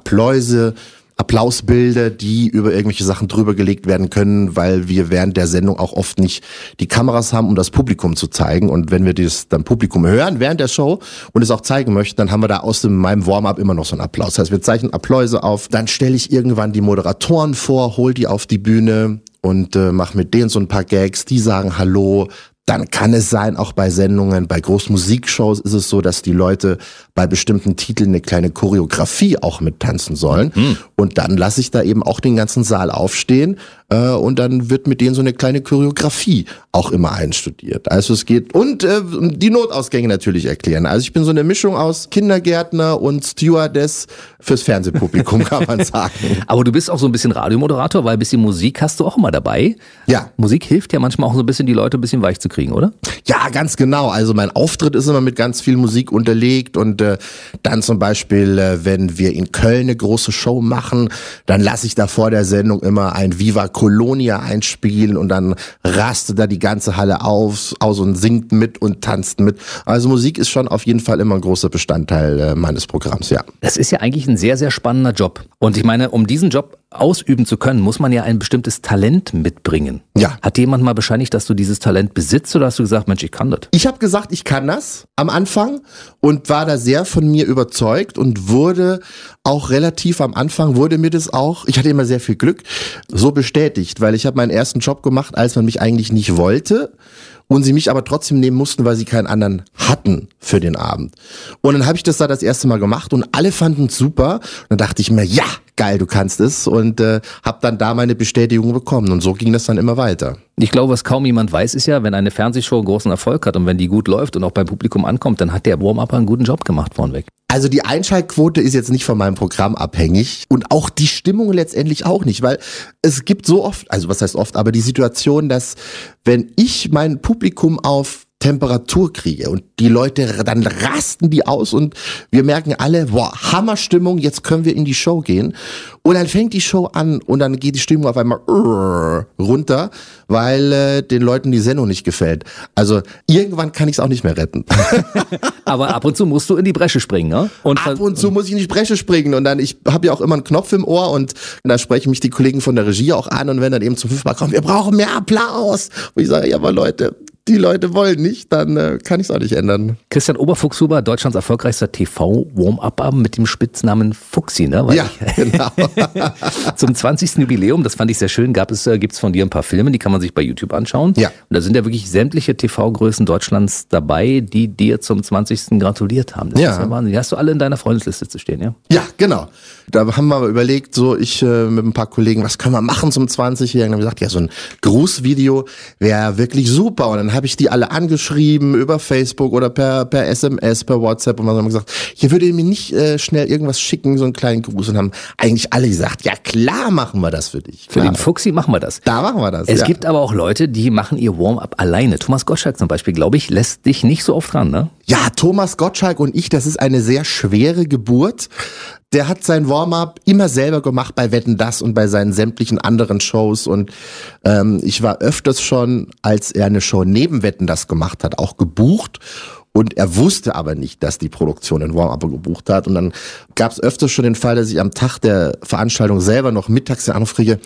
Applausbilder, die über irgendwelche Sachen drüber gelegt werden können, weil wir während der Sendung auch oft nicht die Kameras haben, um das Publikum zu zeigen. Und wenn wir das dann Publikum hören während der Show und es auch zeigen möchten, dann haben wir da aus meinem Warm-up immer noch so einen Applaus. Das heißt, wir zeichnen Appläuse auf, dann stelle ich irgendwann die Moderatoren vor, hol die auf die Bühne und mache mit denen so ein paar Gags, die sagen Hallo. Dann kann es sein, auch bei Sendungen, bei großen Musikshows ist es so, dass die Leute bei bestimmten Titeln eine kleine Choreografie auch mit tanzen sollen. Und dann lasse ich da eben auch den ganzen Saal aufstehen und dann wird mit denen so eine kleine Choreografie auch immer einstudiert. Also es geht und die Notausgänge natürlich erklären. Also ich bin so eine Mischung aus Kindergärtner und Stewardess fürs Fernsehpublikum, kann man sagen. Aber du bist auch so ein bisschen Radiomoderator, weil ein bisschen Musik hast du auch immer dabei. Ja. Musik hilft ja manchmal auch so ein bisschen, die Leute ein bisschen weich zu kriegen, oder? Ja, ganz genau. Also mein Auftritt ist immer mit ganz viel Musik unterlegt und dann zum Beispiel, wenn wir in Köln eine große Show machen, dann lasse ich da vor der Sendung immer ein Viva Colonia einspielen und dann rastet da die ganze Halle aus und singt mit und tanzt mit. Also Musik ist schon auf jeden Fall immer ein großer Bestandteil meines Programms, ja. Das ist ja eigentlich ein sehr, sehr spannender Job. Und ich meine, um diesen Job ausüben zu können, muss man ja ein bestimmtes Talent mitbringen. Ja. Hat jemand mal bescheinigt, dass du dieses Talent besitzt oder hast du gesagt, Mensch, ich kann das? Ich habe gesagt, ich kann das am Anfang und war da sehr von mir überzeugt und wurde auch relativ am Anfang, wurde mir das auch, ich hatte immer sehr viel Glück, so bestätigt, weil ich habe meinen ersten Job gemacht, als man mich eigentlich nicht wollte. Und sie mich aber trotzdem nehmen mussten, weil sie keinen anderen hatten für den Abend. Und dann habe ich das da das erste Mal gemacht und alle fanden es super. Und dann dachte ich mir, ja, geil, du kannst es. Und habe dann da meine Bestätigung bekommen. Und so ging das dann immer weiter. Ich glaube, was kaum jemand weiß, ist ja, wenn eine Fernsehshow großen Erfolg hat und wenn die gut läuft und auch beim Publikum ankommt, dann hat der Warm-Upper einen guten Job gemacht vorneweg. Also die Einschaltquote ist jetzt nicht von meinem Programm abhängig und auch die Stimmung letztendlich auch nicht, weil es gibt so oft, also was heißt oft, aber die Situation, dass wenn ich mein Publikum auf Temperatur kriege und die Leute, dann rasten die aus und wir merken alle, boah, Hammerstimmung, jetzt können wir in die Show gehen. Und dann fängt die Show an und dann geht die Stimmung auf einmal runter, weil den Leuten die Sendung nicht gefällt. Also irgendwann kann ich es auch nicht mehr retten. Aber ab und zu musst du in die Bresche springen, ne? Und ab und zu muss ich in die Bresche springen und dann, ich habe ja auch immer einen Knopf im Ohr und da sprechen mich die Kollegen von der Regie auch an und wenn dann eben zum 5. Mal kommt, wir brauchen mehr Applaus. Und ich sage, ja, aber Leute, die Leute wollen nicht, dann kann ich es auch nicht ändern. Christian Oberfuchshuber, Deutschlands erfolgreichster TV-Warm-Upper mit dem Spitznamen Fuchsi, ne? Ja, genau. Zum 20. Jubiläum, das fand ich sehr schön, gibt's von dir ein paar Filme, die kann man sich bei YouTube anschauen. Ja. Und da sind ja wirklich sämtliche TV-Größen Deutschlands dabei, die dir zum 20. gratuliert haben. Das ist ja Wahnsinn. Die hast du alle in deiner Freundesliste zu stehen, ja? Ja, genau. Da haben wir überlegt, so ich mit ein paar Kollegen, was können wir machen zum 20-Jährigen? Haben wir gesagt, ja, so ein Grußvideo wäre wirklich super. Und dann habe ich die alle angeschrieben über Facebook oder per SMS, per WhatsApp und dann haben wir gesagt, hier würde mir nicht schnell irgendwas schicken, so einen kleinen Gruß. Und haben eigentlich alle gesagt, ja klar machen wir das für dich. Für den Fuchsi machen wir das. Da machen wir das, Es gibt aber auch Leute, die machen ihr Warm-up alleine. Thomas Gottschalk zum Beispiel, glaube ich, lässt dich nicht so oft ran, ne? Ja, Thomas Gottschalk und ich, das ist eine sehr schwere Geburt. Der hat sein Warm-up immer selber gemacht bei Wetten, dass und bei seinen sämtlichen anderen Shows. Und ich war öfters schon, als er eine Show neben Wetten, dass gemacht hat, auch gebucht. Und er wusste aber nicht, dass die Produktion einen Warm-up gebucht hat. Und dann gab es öfters schon den Fall, dass ich am Tag der Veranstaltung selber noch mittags den Anruf kriege,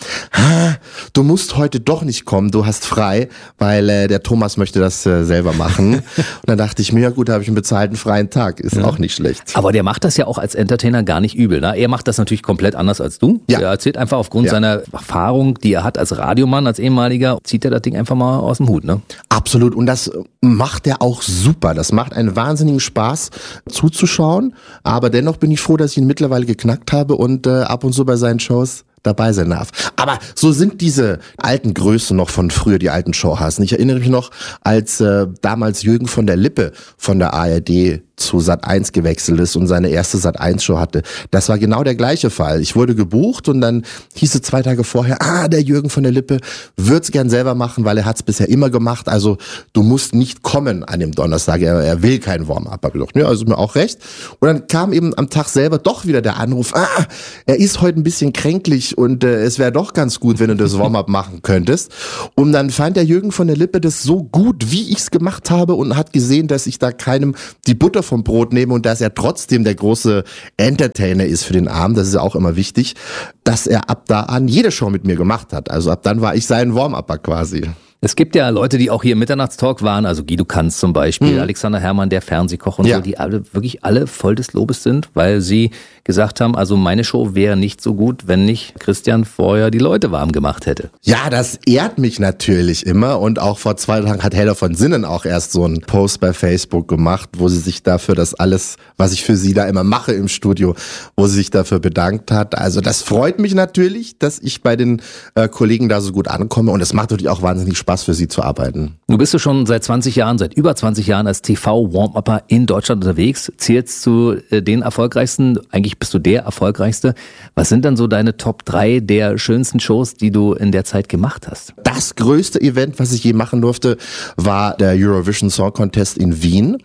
du musst heute doch nicht kommen, du hast frei, weil der Thomas möchte das selber machen. Und dann dachte ich mir, ja gut, da habe ich einen bezahlten freien Tag, ist auch nicht schlecht. Aber der macht das ja auch als Entertainer gar nicht übel. Ne? Er macht das natürlich komplett anders als du. Ja. Er erzählt einfach aufgrund seiner Erfahrung, die er hat als Radiomann, als ehemaliger, zieht er das Ding einfach mal aus dem Hut. Ne? Absolut. Und das macht er auch super. Das macht einen wahnsinnigen Spaß zuzuschauen. Aber dennoch bin ich froh, dass ich ihn mittlerweile geknackt habe und ab und zu bei seinen Shows dabei sein darf. Aber so sind diese alten Größen noch von früher, die alten Showhasen. Ich erinnere mich noch, als damals Jürgen von der Lippe von der ARD zu Sat.1 gewechselt ist und seine erste Sat.1-Show hatte. Das war genau der gleiche Fall. Ich wurde gebucht und dann hieß es 2 Tage vorher, der Jürgen von der Lippe wird's gern selber machen, weil er hat's bisher immer gemacht. Also du musst nicht kommen an dem Donnerstag. Er will keinen Warm-up. Hab ich gedacht, ja, also mir auch recht. Und dann kam eben am Tag selber doch wieder der Anruf, er ist heute ein bisschen kränklich und es wäre doch ganz gut, wenn du das Warm-up machen könntest. Und dann fand der Jürgen von der Lippe das so gut, wie ich's gemacht habe und hat gesehen, dass ich da keinem die Butter vom Brot nehme und dass er trotzdem der große Entertainer ist für den Abend, das ist ja auch immer wichtig, dass er ab da an jede Show mit mir gemacht hat. Also ab dann war ich sein Warm-Upper quasi. Es gibt ja Leute, die auch hier im Mitternachtstalk waren, also Guido Kanz zum Beispiel, Alexander Herrmann, der Fernsehkoch und so, die wirklich alle voll des Lobes sind, weil sie gesagt haben, also meine Show wäre nicht so gut, wenn nicht Christian vorher die Leute warm gemacht hätte. Ja, das ehrt mich natürlich immer und auch vor 2 Tagen hat Hella von Sinnen auch erst so einen Post bei Facebook gemacht, wo sie sich dafür das alles, was ich für sie da immer mache im Studio, wo sie sich dafür bedankt hat. Also das freut mich natürlich, dass ich bei den Kollegen da so gut ankomme und es macht natürlich auch wahnsinnig Spaß für sie zu arbeiten. Du bist schon seit über 20 Jahren als TV-Warm-Upper in Deutschland unterwegs, zählst zu den erfolgreichsten, eigentlich bist du der erfolgreichste. Was sind dann so deine Top 3 der schönsten Shows, die du in der Zeit gemacht hast? Das größte Event, was ich je machen durfte, war der Eurovision Song Contest in Wien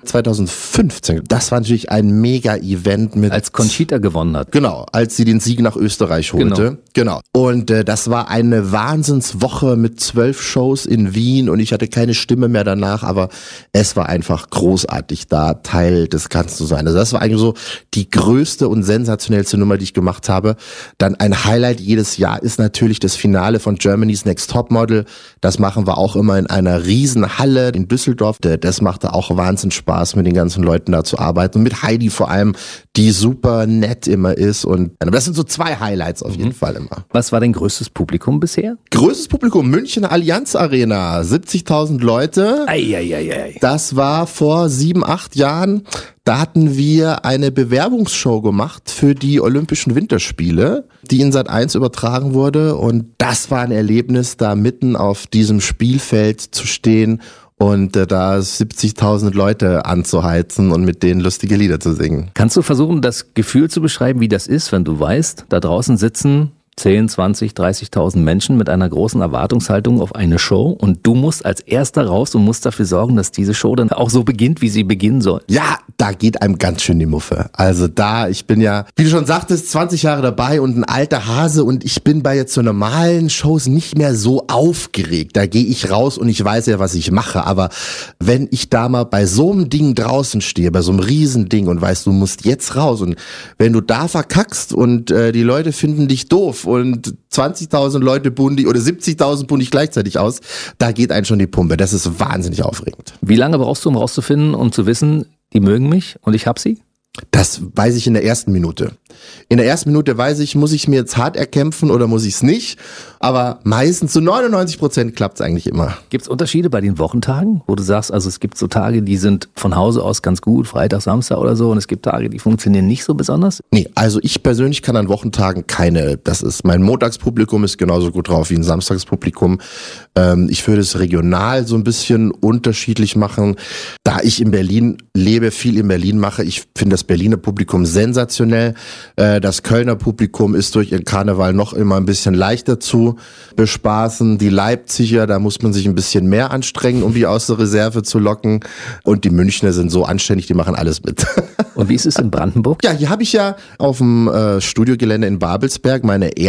2015. Das war natürlich ein Mega-Event mit... Als Conchita gewonnen hat. Genau, als sie den Sieg nach Österreich holte. Genau. Und das war eine Wahnsinnswoche mit 12 Shows in Wien und ich hatte keine Stimme mehr danach, aber es war einfach großartig, da Teil des Ganzen zu sein. Also das war eigentlich so die größte und sensationellste Nummer, die ich gemacht habe. Dann ein Highlight jedes Jahr ist natürlich das Finale von Germany's Next Topmodel. Das machen wir auch immer in einer riesen Halle in Düsseldorf. Das machte auch Wahnsinn Spaß, mit den ganzen Leuten da zu arbeiten und mit Heidi vor allem, die super nett immer ist. Und das sind so 2 Highlights auf jeden Fall immer. Was war dein größtes Publikum bisher? Größtes Publikum, München Allianz Arena, 70.000 Leute. Das war vor 7, 8 Jahren. Da hatten wir eine Bewerbungsshow gemacht für die Olympischen Winterspiele, die in Sat.1 übertragen wurde. Und das war ein Erlebnis, da mitten auf diesem Spielfeld zu stehen und da 70.000 Leute anzuheizen und mit denen lustige Lieder zu singen. Kannst du versuchen, das Gefühl zu beschreiben, wie das ist, wenn du weißt, da draußen sitzen 10, 20, 30.000 Menschen mit einer großen Erwartungshaltung auf eine Show und du musst als Erster raus und musst dafür sorgen, dass diese Show dann auch so beginnt, wie sie beginnen soll. Ja, da geht einem ganz schön die Muffe. Also ich bin ja, wie du schon sagtest, 20 Jahre dabei und ein alter Hase und ich bin bei jetzt so normalen Shows nicht mehr so aufgeregt. Da gehe ich raus und ich weiß ja, was ich mache, aber wenn ich da mal bei so einem Ding draußen stehe, bei so einem Riesending und weißt, du musst jetzt raus und wenn du da verkackst und die Leute finden dich doof und 20.000 Leute buhen dich oder 70.000 buhen dich gleichzeitig aus, da geht einem schon die Pumpe. Das ist wahnsinnig aufregend. Wie lange brauchst du, um rauszufinden, um zu wissen, die mögen mich und ich hab sie? Das weiß ich in der ersten Minute. In der ersten Minute weiß ich, muss ich mir jetzt hart erkämpfen oder muss ich es nicht? Aber meistens zu 99% klappt es eigentlich immer. Gibt es Unterschiede bei den Wochentagen, wo du sagst, also es gibt so Tage, die sind von Hause aus ganz gut, Freitag, Samstag oder so, und es gibt Tage, die funktionieren nicht so besonders? Nee, also ich persönlich kann an Wochentagen mein Montagspublikum ist genauso gut drauf wie ein Samstagspublikum. Ich würde es regional so ein bisschen unterschiedlich machen. Da ich in Berlin lebe, viel in Berlin mache, ich finde das Berliner Publikum sensationell. Das Kölner Publikum ist durch ihren Karneval noch immer ein bisschen leichter zu bespaßen. Die Leipziger, da muss man sich ein bisschen mehr anstrengen, um die aus der Reserve zu locken. Und die Münchner sind so anständig, die machen alles mit. Und wie ist es in Brandenburg? Ja, hier habe ich ja auf dem Studiogelände in Babelsberg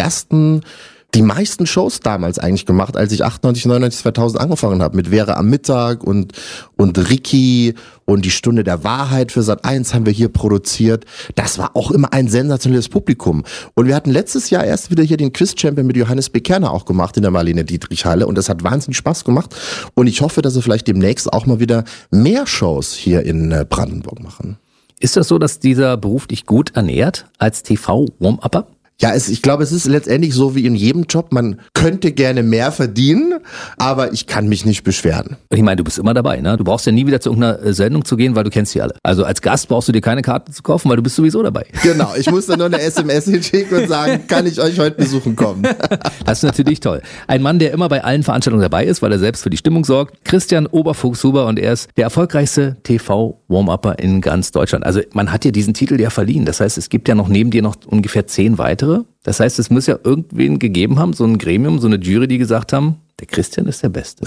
die meisten Shows damals eigentlich gemacht, als ich 98, 99, 2000 angefangen habe. Mit Vera am Mittag und Ricky und die Stunde der Wahrheit für Sat.1 haben wir hier produziert. Das war auch immer ein sensationelles Publikum. Und wir hatten letztes Jahr erst wieder hier den Quiz-Champion mit Johannes B. Kerner auch gemacht in der Marlene-Dietrich-Halle. Und das hat wahnsinnig Spaß gemacht. Und ich hoffe, dass wir vielleicht demnächst auch mal wieder mehr Shows hier in Brandenburg machen. Ist das so, dass dieser Beruf dich gut ernährt als TV-Warm-Upper? Ja, ich glaube, es ist letztendlich so wie in jedem Job. Man könnte gerne mehr verdienen, aber ich kann mich nicht beschweren. Ich meine, du bist immer dabei, ne? Du brauchst ja nie wieder zu irgendeiner Sendung zu gehen, weil du kennst die alle. Also als Gast brauchst du dir keine Karten zu kaufen, weil du bist sowieso dabei. Genau, ich muss dann nur eine SMS hinschicken und sagen, kann ich euch heute besuchen kommen? Das ist natürlich toll. Ein Mann, der immer bei allen Veranstaltungen dabei ist, weil er selbst für die Stimmung sorgt. Christian Oberfuchshuber, und er ist der erfolgreichste TV-Warm-Upper in ganz Deutschland. Also man hat dir diesen Titel ja verliehen. Das heißt, es gibt ja noch neben dir noch ungefähr 10 weitere. Das heißt, es muss ja irgendwen gegeben haben, so ein Gremium, so eine Jury, die gesagt haben, der Christian ist der Beste.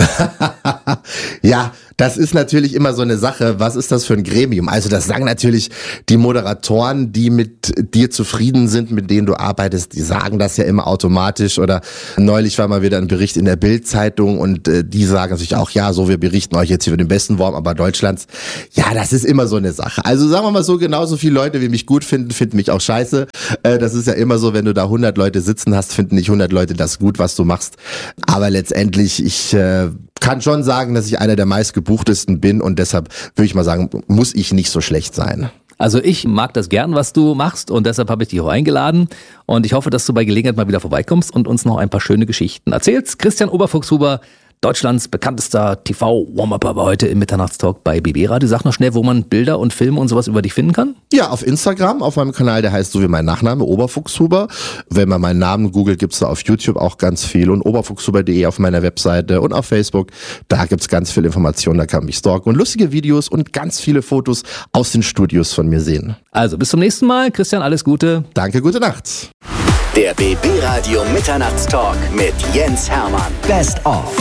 Ja, das ist natürlich immer so eine Sache. Was ist das für ein Gremium? Also das sagen natürlich die Moderatoren, die mit dir zufrieden sind, mit denen du arbeitest, die sagen das ja immer automatisch. Oder neulich war mal wieder ein Bericht in der Bild-Zeitung und die sagen natürlich auch, ja, so, wir berichten euch jetzt hier über den besten Warm-Upper Deutschlands. Ja, das ist immer so eine Sache. Also sagen wir mal so, genauso viele Leute, wie mich gut finden, finden mich auch scheiße. Das ist ja immer so, wenn du da 100 Leute sitzen hast, finden nicht 100 Leute das gut, was du machst. Aber letztendlich, ich kann schon sagen, dass ich einer der meistgebuchtesten bin und deshalb würde ich mal sagen, muss ich nicht so schlecht sein. Also ich mag das gern, was du machst, und deshalb habe ich dich auch eingeladen und ich hoffe, dass du bei Gelegenheit mal wieder vorbeikommst und uns noch ein paar schöne Geschichten erzählst. Christian Oberfuchshuber, Deutschlands bekanntester TV-Warm-Upper, war heute im Mitternachtstalk bei BB Radio. Sag noch schnell, wo man Bilder und Filme und sowas über dich finden kann. Ja, auf Instagram, auf meinem Kanal, der heißt so wie mein Nachname, Oberfuchshuber. Wenn man meinen Namen googelt, gibt's da auf YouTube auch ganz viel, und oberfuchshuber.de auf meiner Webseite und auf Facebook. Da gibt's ganz viel Informationen, da kann man mich stalken und lustige Videos und ganz viele Fotos aus den Studios von mir sehen. Also bis zum nächsten Mal. Christian, alles Gute. Danke, gute Nacht. Der BB Radio Mitternachtstalk mit Jens Hermann. Best of.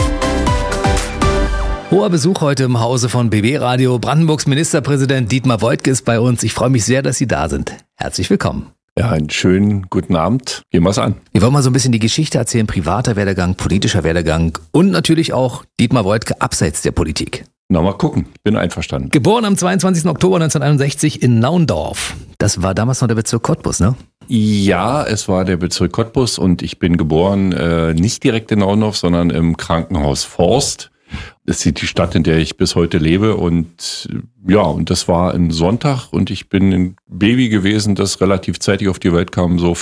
Hoher Besuch heute im Hause von BB Radio. Brandenburgs Ministerpräsident Dietmar Woidke ist bei uns. Ich freue mich sehr, dass Sie da sind. Herzlich willkommen. Ja, einen schönen guten Abend. Gehen wir's an. Wir wollen mal so ein bisschen die Geschichte erzählen, privater Werdegang, politischer Werdegang und natürlich auch Dietmar Woidke abseits der Politik. Na, mal gucken. Bin einverstanden. Geboren am 22. Oktober 1961 in Naundorf. Das war damals noch der Bezirk Cottbus, ne? Ja, es war der Bezirk Cottbus und ich bin geboren nicht direkt in Naundorf, sondern im Krankenhaus Forst. Das ist die Stadt, in der ich bis heute lebe, und ja, und das war ein Sonntag und ich bin ein Baby gewesen, das relativ zeitig auf die Welt kam, so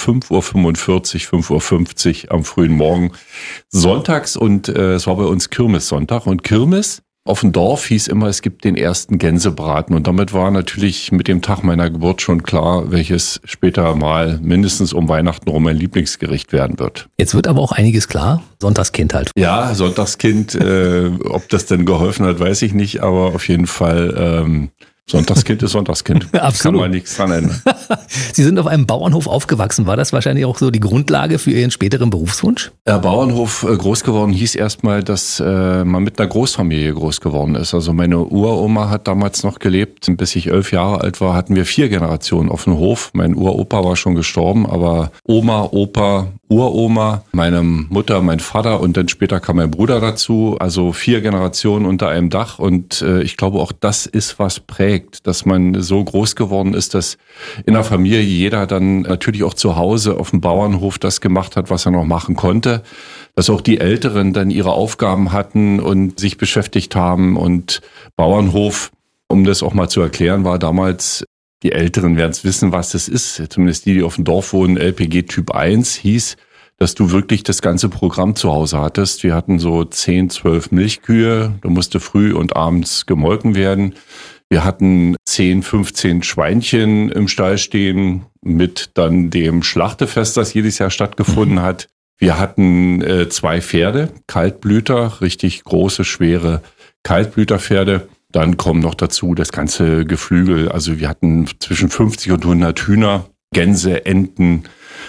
5:45 Uhr, 5:50 Uhr am frühen Morgen sonntags, und es war bei uns Kirmessonntag, und Kirmes auf dem Dorf hieß immer, es gibt den ersten Gänsebraten, und damit war natürlich mit dem Tag meiner Geburt schon klar, welches später mal mindestens um Weihnachten rum mein Lieblingsgericht werden wird. Jetzt wird aber auch einiges klar. Sonntagskind halt. Ja, Sonntagskind, ob das denn geholfen hat, weiß ich nicht, aber auf jeden Fall Sonntagskind ist Sonntagskind. Absolut. Kann man nichts dran ändern. Sie sind auf einem Bauernhof aufgewachsen. War das wahrscheinlich auch so die Grundlage für Ihren späteren Berufswunsch? Bauernhof groß geworden hieß erstmal, dass man mit einer Großfamilie groß geworden ist. Also meine Uroma hat damals noch gelebt. Bis ich 11 Jahre alt war, hatten wir 4 Generationen auf dem Hof. Mein Uropa war schon gestorben, aber Oma, Opa, Uroma, meine Mutter, mein Vater und dann später kam mein Bruder dazu. Also 4 Generationen unter einem Dach, und ich glaube auch das ist, was prägt, dass man so groß geworden ist, dass in der Familie jeder dann natürlich auch zu Hause auf dem Bauernhof das gemacht hat, was er noch machen konnte. Dass auch die Älteren dann ihre Aufgaben hatten und sich beschäftigt haben, und Bauernhof, um das auch mal zu erklären, war damals, die Älteren werden es wissen, was das ist, zumindest die auf dem Dorf wohnen, LPG Typ 1 hieß, dass du wirklich das ganze Programm zu Hause hattest. Wir hatten so 10, 12 Milchkühe, da musste früh und abends gemolken werden. Wir hatten 10, 15 Schweinchen im Stall stehen mit dann dem Schlachtefest, das jedes Jahr stattgefunden hat. Wir hatten 2 Pferde, Kaltblüter, richtig große, schwere Kaltblüterpferde. Dann kommen noch dazu das ganze Geflügel. Also wir hatten zwischen 50 und 100 Hühner. Gänse, Enten.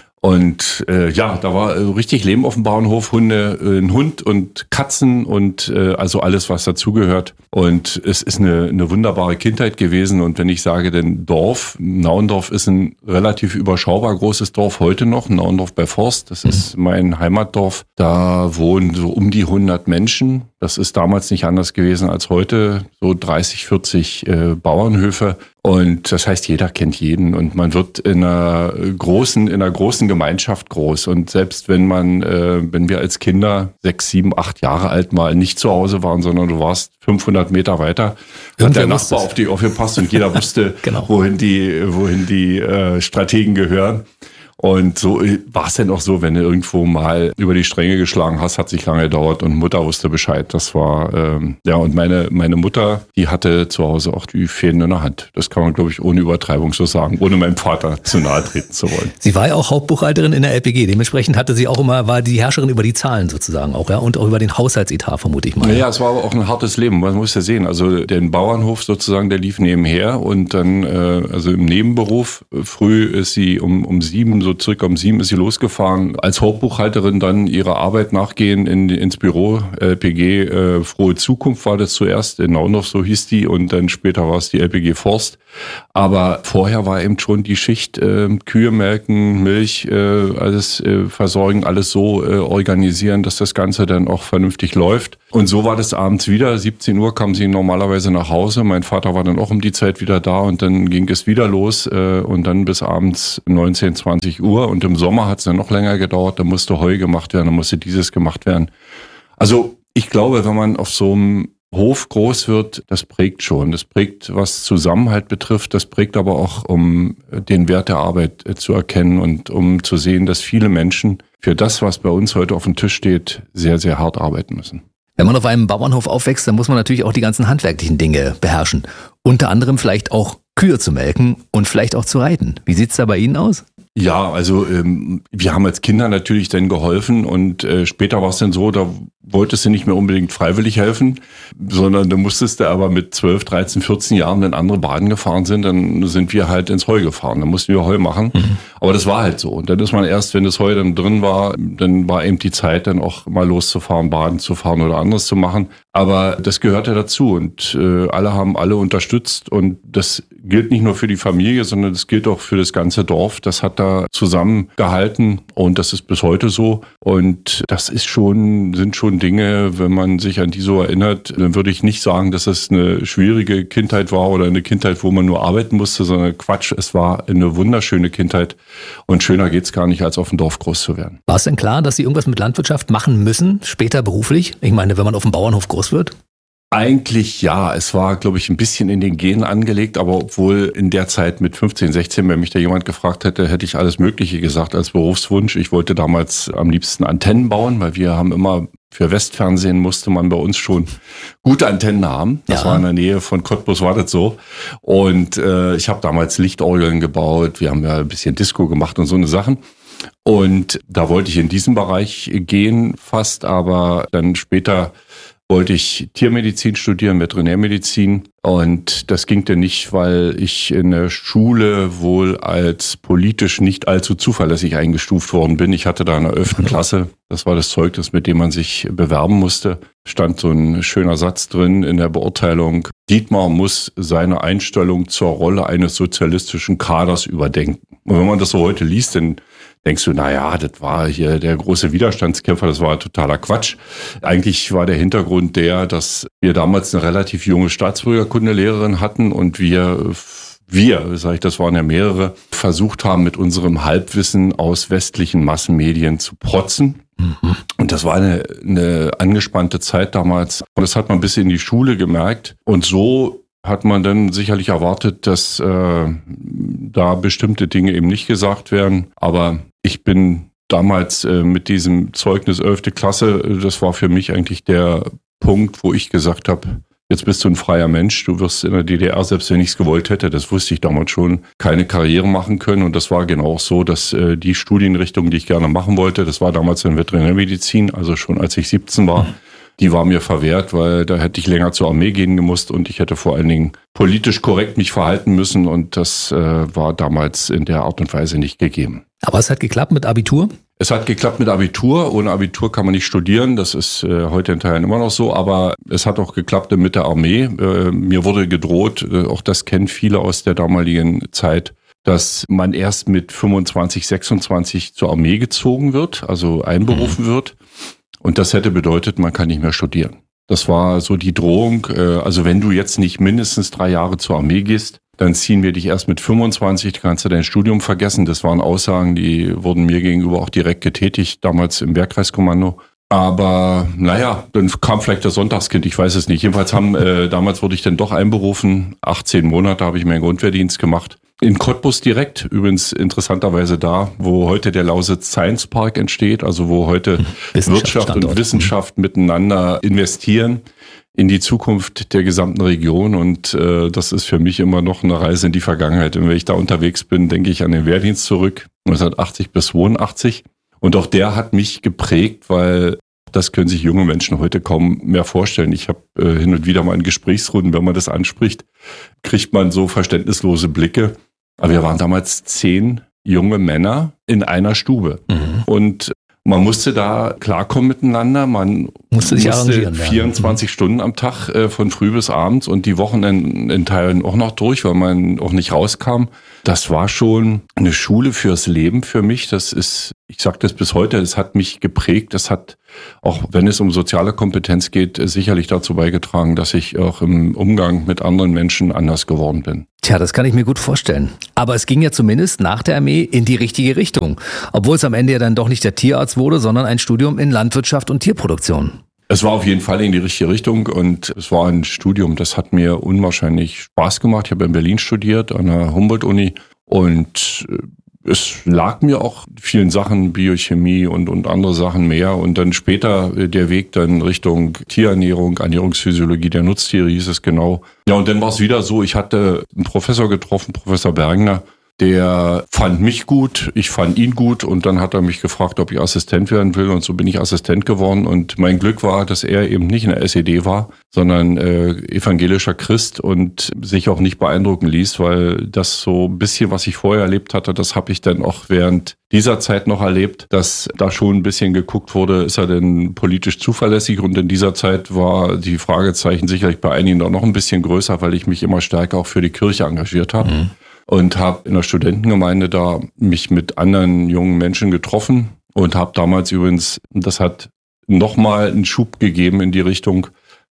Und da war richtig Leben auf dem Bauernhof, Hunde, ein Hund und Katzen und also alles, was dazugehört. Und es ist eine wunderbare Kindheit gewesen. Und wenn ich sage, denn Nauendorf ist ein relativ überschaubar großes Dorf heute noch, Nauendorf bei Forst, das ist mein Heimatdorf. Da wohnen so um die 100 Menschen. Das ist damals nicht anders gewesen als heute, so 30, 40 Bauernhöfe. Und das heißt, jeder kennt jeden und man wird in einer großen Gemeinschaft groß. Und selbst wenn wir als Kinder 6, 7, 8 Jahre alt mal nicht zu Hause waren, sondern du warst 500 Meter weiter, hat der Nachbar auf dich aufgepasst und jeder wusste, genau, wohin die Strategen gehören. Und so war es dann auch so, wenn du irgendwo mal über die Stränge geschlagen hast, hat sich lange gedauert und Mutter wusste Bescheid. Das war, und meine Mutter, die hatte zu Hause auch die Fäden in der Hand. Das kann man, glaube ich, ohne Übertreibung so sagen, ohne meinem Vater zu nahe treten zu wollen. Sie war ja auch Hauptbuchhalterin in der LPG. Dementsprechend hatte sie auch war die Herrscherin über die Zahlen sozusagen auch, ja, und auch über den Haushaltsetat, vermute ich mal. Naja, es war aber auch ein hartes Leben. Man muss ja sehen, also den Bauernhof sozusagen, der lief nebenher und dann, also im Nebenberuf, früh ist sie um 7, so circa um 7 ist sie losgefahren. Als Hauptbuchhalterin dann ihrer Arbeit nachgehen ins Büro. LPG Frohe Zukunft war das zuerst, in Nauendorf, so hieß die, und dann später war es die LPG Forst. Aber vorher war eben schon die Schicht, Kühe melken, Milch, alles versorgen, alles so organisieren, dass das Ganze dann auch vernünftig läuft. Und so war das abends wieder. 17 Uhr kam sie normalerweise nach Hause. Mein Vater war dann auch um die Zeit wieder da und dann ging es wieder los und dann bis abends 19, 20 Uhr. Und im Sommer hat es dann noch länger gedauert. Da musste Heu gemacht werden, da musste dieses gemacht werden. Also ich glaube, wenn man auf so einem Hof groß wird, das prägt schon. Das prägt, was Zusammenhalt betrifft. Das prägt aber auch, um den Wert der Arbeit zu erkennen und um zu sehen, dass viele Menschen für das, was bei uns heute auf dem Tisch steht, sehr, sehr hart arbeiten müssen. Wenn man auf einem Bauernhof aufwächst, dann muss man natürlich auch die ganzen handwerklichen Dinge beherrschen. Unter anderem vielleicht auch Kühe zu melken und vielleicht auch zu reiten. Wie sieht's da bei Ihnen aus? Ja, also wir haben als Kinder natürlich dann geholfen und später war es dann so, da wolltest du nicht mehr unbedingt freiwillig helfen, sondern da musstest du aber mit 12, 13, 14 Jahren, wenn andere baden gefahren sind, dann sind wir halt ins Heu gefahren, dann mussten wir Heu machen. Aber das war halt so. Und dann ist man erst, wenn das Heu dann drin war, dann war eben die Zeit, dann auch mal loszufahren, baden zu fahren oder anderes zu machen. Aber das gehörte dazu und alle haben alle unterstützt und das gilt nicht nur für die Familie, sondern das gilt auch für das ganze Dorf. Das hat da zusammengehalten und das ist bis heute so. Und das sind schon Dinge, wenn man sich an die so erinnert, dann würde ich nicht sagen, dass es eine schwierige Kindheit war oder eine Kindheit, wo man nur arbeiten musste, sondern Quatsch, es war eine wunderschöne Kindheit und schöner geht's gar nicht, als auf dem Dorf groß zu werden. War es denn klar, dass Sie irgendwas mit Landwirtschaft machen müssen, später beruflich? Ich meine, wenn man auf dem Bauernhof groß wird? Eigentlich ja, es war, glaube ich, ein bisschen in den Genen angelegt, aber obwohl in der Zeit mit 15, 16, wenn mich da jemand gefragt hätte, hätte ich alles Mögliche gesagt als Berufswunsch. Ich wollte damals am liebsten Antennen bauen, weil wir haben immer, für Westfernsehen musste man bei uns schon gute Antennen haben. Das war in der Nähe von Cottbus, war das so. Und ich habe damals Lichtorgeln gebaut, wir haben ja ein bisschen Disco gemacht und so eine Sachen. Und da wollte ich in diesen Bereich gehen fast, aber dann später wollte ich Tiermedizin studieren, Veterinärmedizin. Und das ging dann nicht, weil ich in der Schule wohl als politisch nicht allzu zuverlässig eingestuft worden bin. Ich hatte da in der 11. Klasse, das war das Zeugnis, mit dem man sich bewerben musste, stand so ein schöner Satz drin in der Beurteilung: Dietmar muss seine Einstellung zur Rolle eines sozialistischen Kaders überdenken. Und wenn man das so heute liest, dann denkst du, naja, das war hier der große Widerstandskämpfer, das war totaler Quatsch. Eigentlich war der Hintergrund der, dass wir damals eine relativ junge Staatsbürgerkundelehrerin hatten und wir, sage ich, das waren ja mehrere, versucht haben, mit unserem Halbwissen aus westlichen Massenmedien zu protzen. Und das war eine angespannte Zeit damals. Und das hat man bis in die Schule gemerkt. Und so hat man dann sicherlich erwartet, dass da bestimmte Dinge eben nicht gesagt werden. Aber ich bin damals mit diesem Zeugnis 11. Klasse, das war für mich eigentlich der Punkt, wo ich gesagt habe, jetzt bist du ein freier Mensch, du wirst in der DDR, selbst wenn ich es gewollt hätte, das wusste ich damals schon, keine Karriere machen können. Und das war genau so, dass die Studienrichtung, die ich gerne machen wollte, das war damals in Veterinärmedizin, also schon als ich 17 war, Die war mir verwehrt, weil da hätte ich länger zur Armee gehen gemusst und ich hätte vor allen Dingen politisch korrekt mich verhalten müssen und das war damals in der Art und Weise nicht gegeben. Aber es hat geklappt mit Abitur? Es hat geklappt mit Abitur. Ohne Abitur kann man nicht studieren. Das ist heute in Teilen immer noch so. Aber es hat auch geklappt mit der Armee. Mir wurde gedroht, auch das kennen viele aus der damaligen Zeit, dass man erst mit 25, 26 zur Armee gezogen wird, also einberufen wird. Und das hätte bedeutet, man kann nicht mehr studieren. Das war so die Drohung. Also wenn du jetzt nicht mindestens 3 Jahre zur Armee gehst, dann ziehen wir dich erst mit 25, kannst du dein Studium vergessen. Das waren Aussagen, die wurden mir gegenüber auch direkt getätigt, damals im Wehrkreiskommando. Aber naja, dann kam vielleicht das Sonntagskind, ich weiß es nicht. Jedenfalls damals wurde ich dann doch einberufen. 18 Monate habe ich meinen Grundwehrdienst gemacht. In Cottbus direkt, übrigens interessanterweise da, wo heute der Lausitz Science Park entsteht, also wo heute Wirtschaft und Wissenschaft miteinander investieren in die Zukunft der gesamten Region. Und das ist für mich immer noch eine Reise in die Vergangenheit. Und wenn ich da unterwegs bin, denke ich an den Wehrdienst zurück, 1980 bis 82. Und auch der hat mich geprägt, weil das können sich junge Menschen heute kaum mehr vorstellen. Ich habe hin und wieder mal in Gesprächsrunden, wenn man das anspricht, kriegt man so verständnislose Blicke. Aber wir waren damals 10 junge Männer in einer Stube. Und man musste da klarkommen miteinander. Man musste 24 Stunden am Tag von früh bis abends und die Wochenenden in Teilen auch noch durch, weil man auch nicht rauskam. Das war schon eine Schule fürs Leben für mich. Das ist, ich sage das bis heute, es hat mich geprägt. Das hat, auch wenn es um soziale Kompetenz geht, sicherlich dazu beigetragen, dass ich auch im Umgang mit anderen Menschen anders geworden bin. Tja, das kann ich mir gut vorstellen. Aber es ging ja zumindest nach der Armee in die richtige Richtung. Obwohl es am Ende ja dann doch nicht der Tierarzt wurde, sondern ein Studium in Landwirtschaft und Tierproduktion. Es war auf jeden Fall in die richtige Richtung und es war ein Studium, das hat mir unwahrscheinlich Spaß gemacht. Ich habe in Berlin studiert, an der Humboldt-Uni und es lag mir auch vielen Sachen, Biochemie und andere Sachen mehr. Und dann später der Weg dann Richtung Tierernährung, Ernährungsphysiologie der Nutztiere hieß es genau. Ja, und dann war es wieder so, ich hatte einen Professor getroffen, Professor Bergner, der fand mich gut, ich fand ihn gut und dann hat er mich gefragt, ob ich Assistent werden will und so bin ich Assistent geworden und mein Glück war, dass er eben nicht in der SED war, sondern evangelischer Christ und sich auch nicht beeindrucken ließ, weil das so ein bisschen, was ich vorher erlebt hatte, das habe ich dann auch während dieser Zeit noch erlebt, dass da schon ein bisschen geguckt wurde, ist er denn politisch zuverlässig und in dieser Zeit war die Fragezeichen sicherlich bei einigen noch ein bisschen größer, weil ich mich immer stärker auch für die Kirche engagiert habe. Und habe in der Studentengemeinde da mich mit anderen jungen Menschen getroffen und habe damals übrigens, das hat nochmal einen Schub gegeben in die Richtung,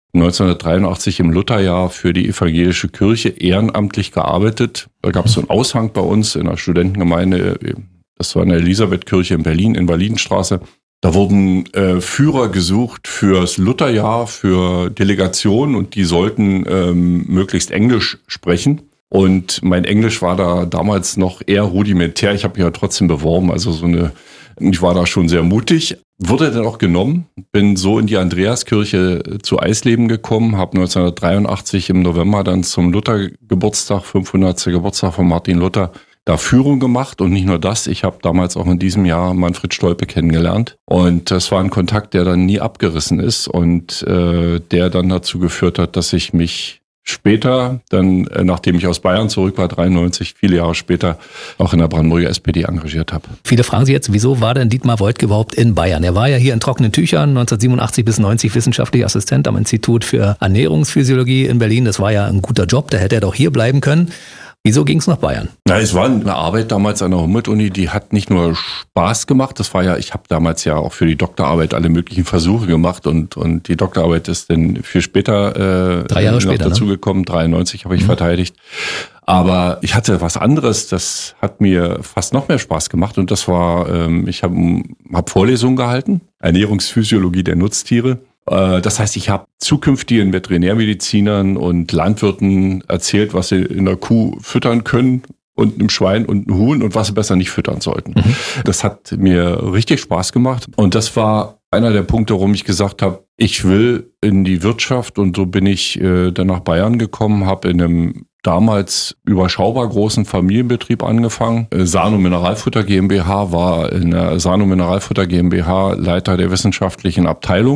1983 im Lutherjahr für die evangelische Kirche ehrenamtlich gearbeitet. Da gab es so einen Aushang bei uns in der Studentengemeinde, das war in der Elisabethkirche in Berlin, in Berlinstraße. Da wurden Führer gesucht fürs Lutherjahr, für Delegationen und die sollten möglichst Englisch sprechen. Und mein Englisch war da damals noch eher rudimentär. Ich habe mich ja trotzdem beworben, also ich war da schon sehr mutig. Wurde dann auch genommen, bin so in die Andreaskirche zu Eisleben gekommen, habe 1983 im November dann zum Luther-Geburtstag, 500. Geburtstag von Martin Luther, da Führung gemacht. Und nicht nur das, ich habe damals auch in diesem Jahr Manfred Stolpe kennengelernt. Und das war ein Kontakt, der dann nie abgerissen ist und der dann dazu geführt hat, dass ich mich später, dann nachdem ich aus Bayern zurück war, 93, viele Jahre später, auch in der Brandenburger SPD engagiert habe. Viele fragen sich jetzt, wieso war denn Dietmar Woidke überhaupt in Bayern? Er war ja hier in trockenen Tüchern, 1987 bis 90 wissenschaftlicher Assistent am Institut für Ernährungsphysiologie in Berlin. Das war ja ein guter Job, da hätte er doch hier bleiben können. Wieso ging es nach Bayern? Na, es war eine Arbeit damals an der Humboldt-Uni, die hat nicht nur Spaß gemacht, das war ja, ich habe damals ja auch für die Doktorarbeit alle möglichen Versuche gemacht und die Doktorarbeit ist dann viel später 3 Jahre später dazu gekommen, 93 habe ich verteidigt. Aber ich hatte was anderes, das hat mir fast noch mehr Spaß gemacht und das war, ich hab Vorlesungen gehalten, Ernährungsphysiologie der Nutztiere. Das heißt, ich habe zukünftigen Veterinärmedizinern und Landwirten erzählt, was sie in der Kuh füttern können und einem Schwein und einem Huhn und was sie besser nicht füttern sollten. Das hat mir richtig Spaß gemacht und das war einer der Punkte, warum ich gesagt habe, ich will in die Wirtschaft und so bin ich dann nach Bayern gekommen, habe in einem damals überschaubar großen Familienbetrieb angefangen. Sano Mineralfutter GmbH war in der Sano Mineralfutter GmbH Leiter der wissenschaftlichen Abteilung.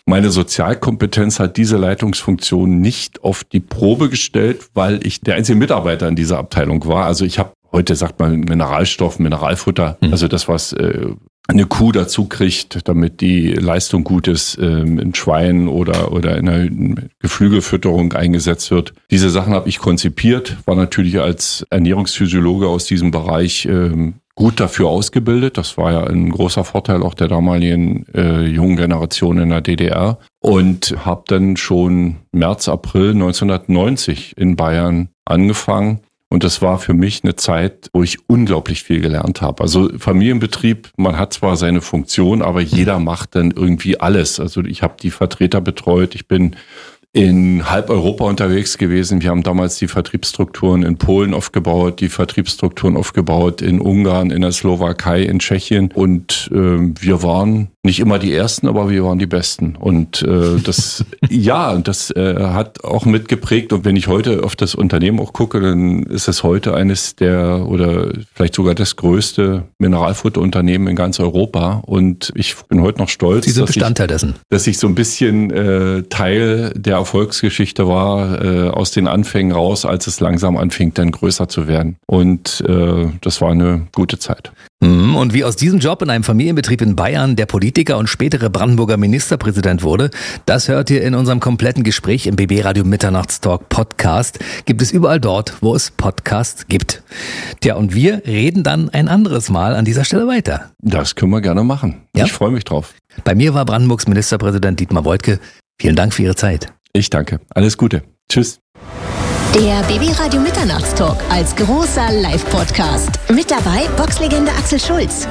Meine Sozialkompetenz hat diese Leitungsfunktion nicht auf die Probe gestellt, weil ich der einzige Mitarbeiter in dieser Abteilung war. Also ich habe, heute sagt man Mineralstoff, Mineralfutter, also das, was eine Kuh dazu kriegt, damit die Leistung gut ist, in Schweinen oder in einer Geflügelfütterung eingesetzt wird. Diese Sachen habe ich konzipiert, war natürlich als Ernährungsphysiologe aus diesem Bereich gut dafür ausgebildet. Das war ja ein großer Vorteil auch der damaligen jungen Generation in der DDR. Und habe dann schon März, April 1990 in Bayern angefangen. Und das war für mich eine Zeit, wo ich unglaublich viel gelernt habe. Also Familienbetrieb, man hat zwar seine Funktion, aber jeder macht dann irgendwie alles. Also ich habe die Vertreter betreut, ich bin in halb Europa unterwegs gewesen. Wir haben damals die Vertriebsstrukturen in Polen aufgebaut, die Vertriebsstrukturen aufgebaut in Ungarn, in der Slowakei, in Tschechien. Und wir waren nicht immer die Ersten, aber wir waren die Besten. Und das hat auch mitgeprägt. Und wenn ich heute auf das Unternehmen auch gucke, dann ist es heute eines der oder vielleicht sogar das größte Mineralfutterunternehmen in ganz Europa. Und ich bin heute noch stolz, Sie sind Bestandteil dessen, dass ich so ein bisschen Teil der Erfolgsgeschichte war, aus den Anfängen raus, als es langsam anfing, dann größer zu werden. Und das war eine gute Zeit. Und wie aus diesem Job in einem Familienbetrieb in Bayern der Politiker und spätere Brandenburger Ministerpräsident wurde, das hört ihr in unserem kompletten Gespräch im BB Radio Mitternachtstalk Podcast. Gibt es überall dort, wo es Podcasts gibt. Tja, und wir reden dann ein anderes Mal an dieser Stelle weiter. Das können wir gerne machen. Ja? Ich freue mich drauf. Bei mir war Brandenburgs Ministerpräsident Dietmar Woidke. Vielen Dank für Ihre Zeit. Ich danke. Alles Gute. Tschüss. Der BB Radio Mitternachtstalk als großer Live-Podcast. Mit dabei Boxlegende Axel Schulz.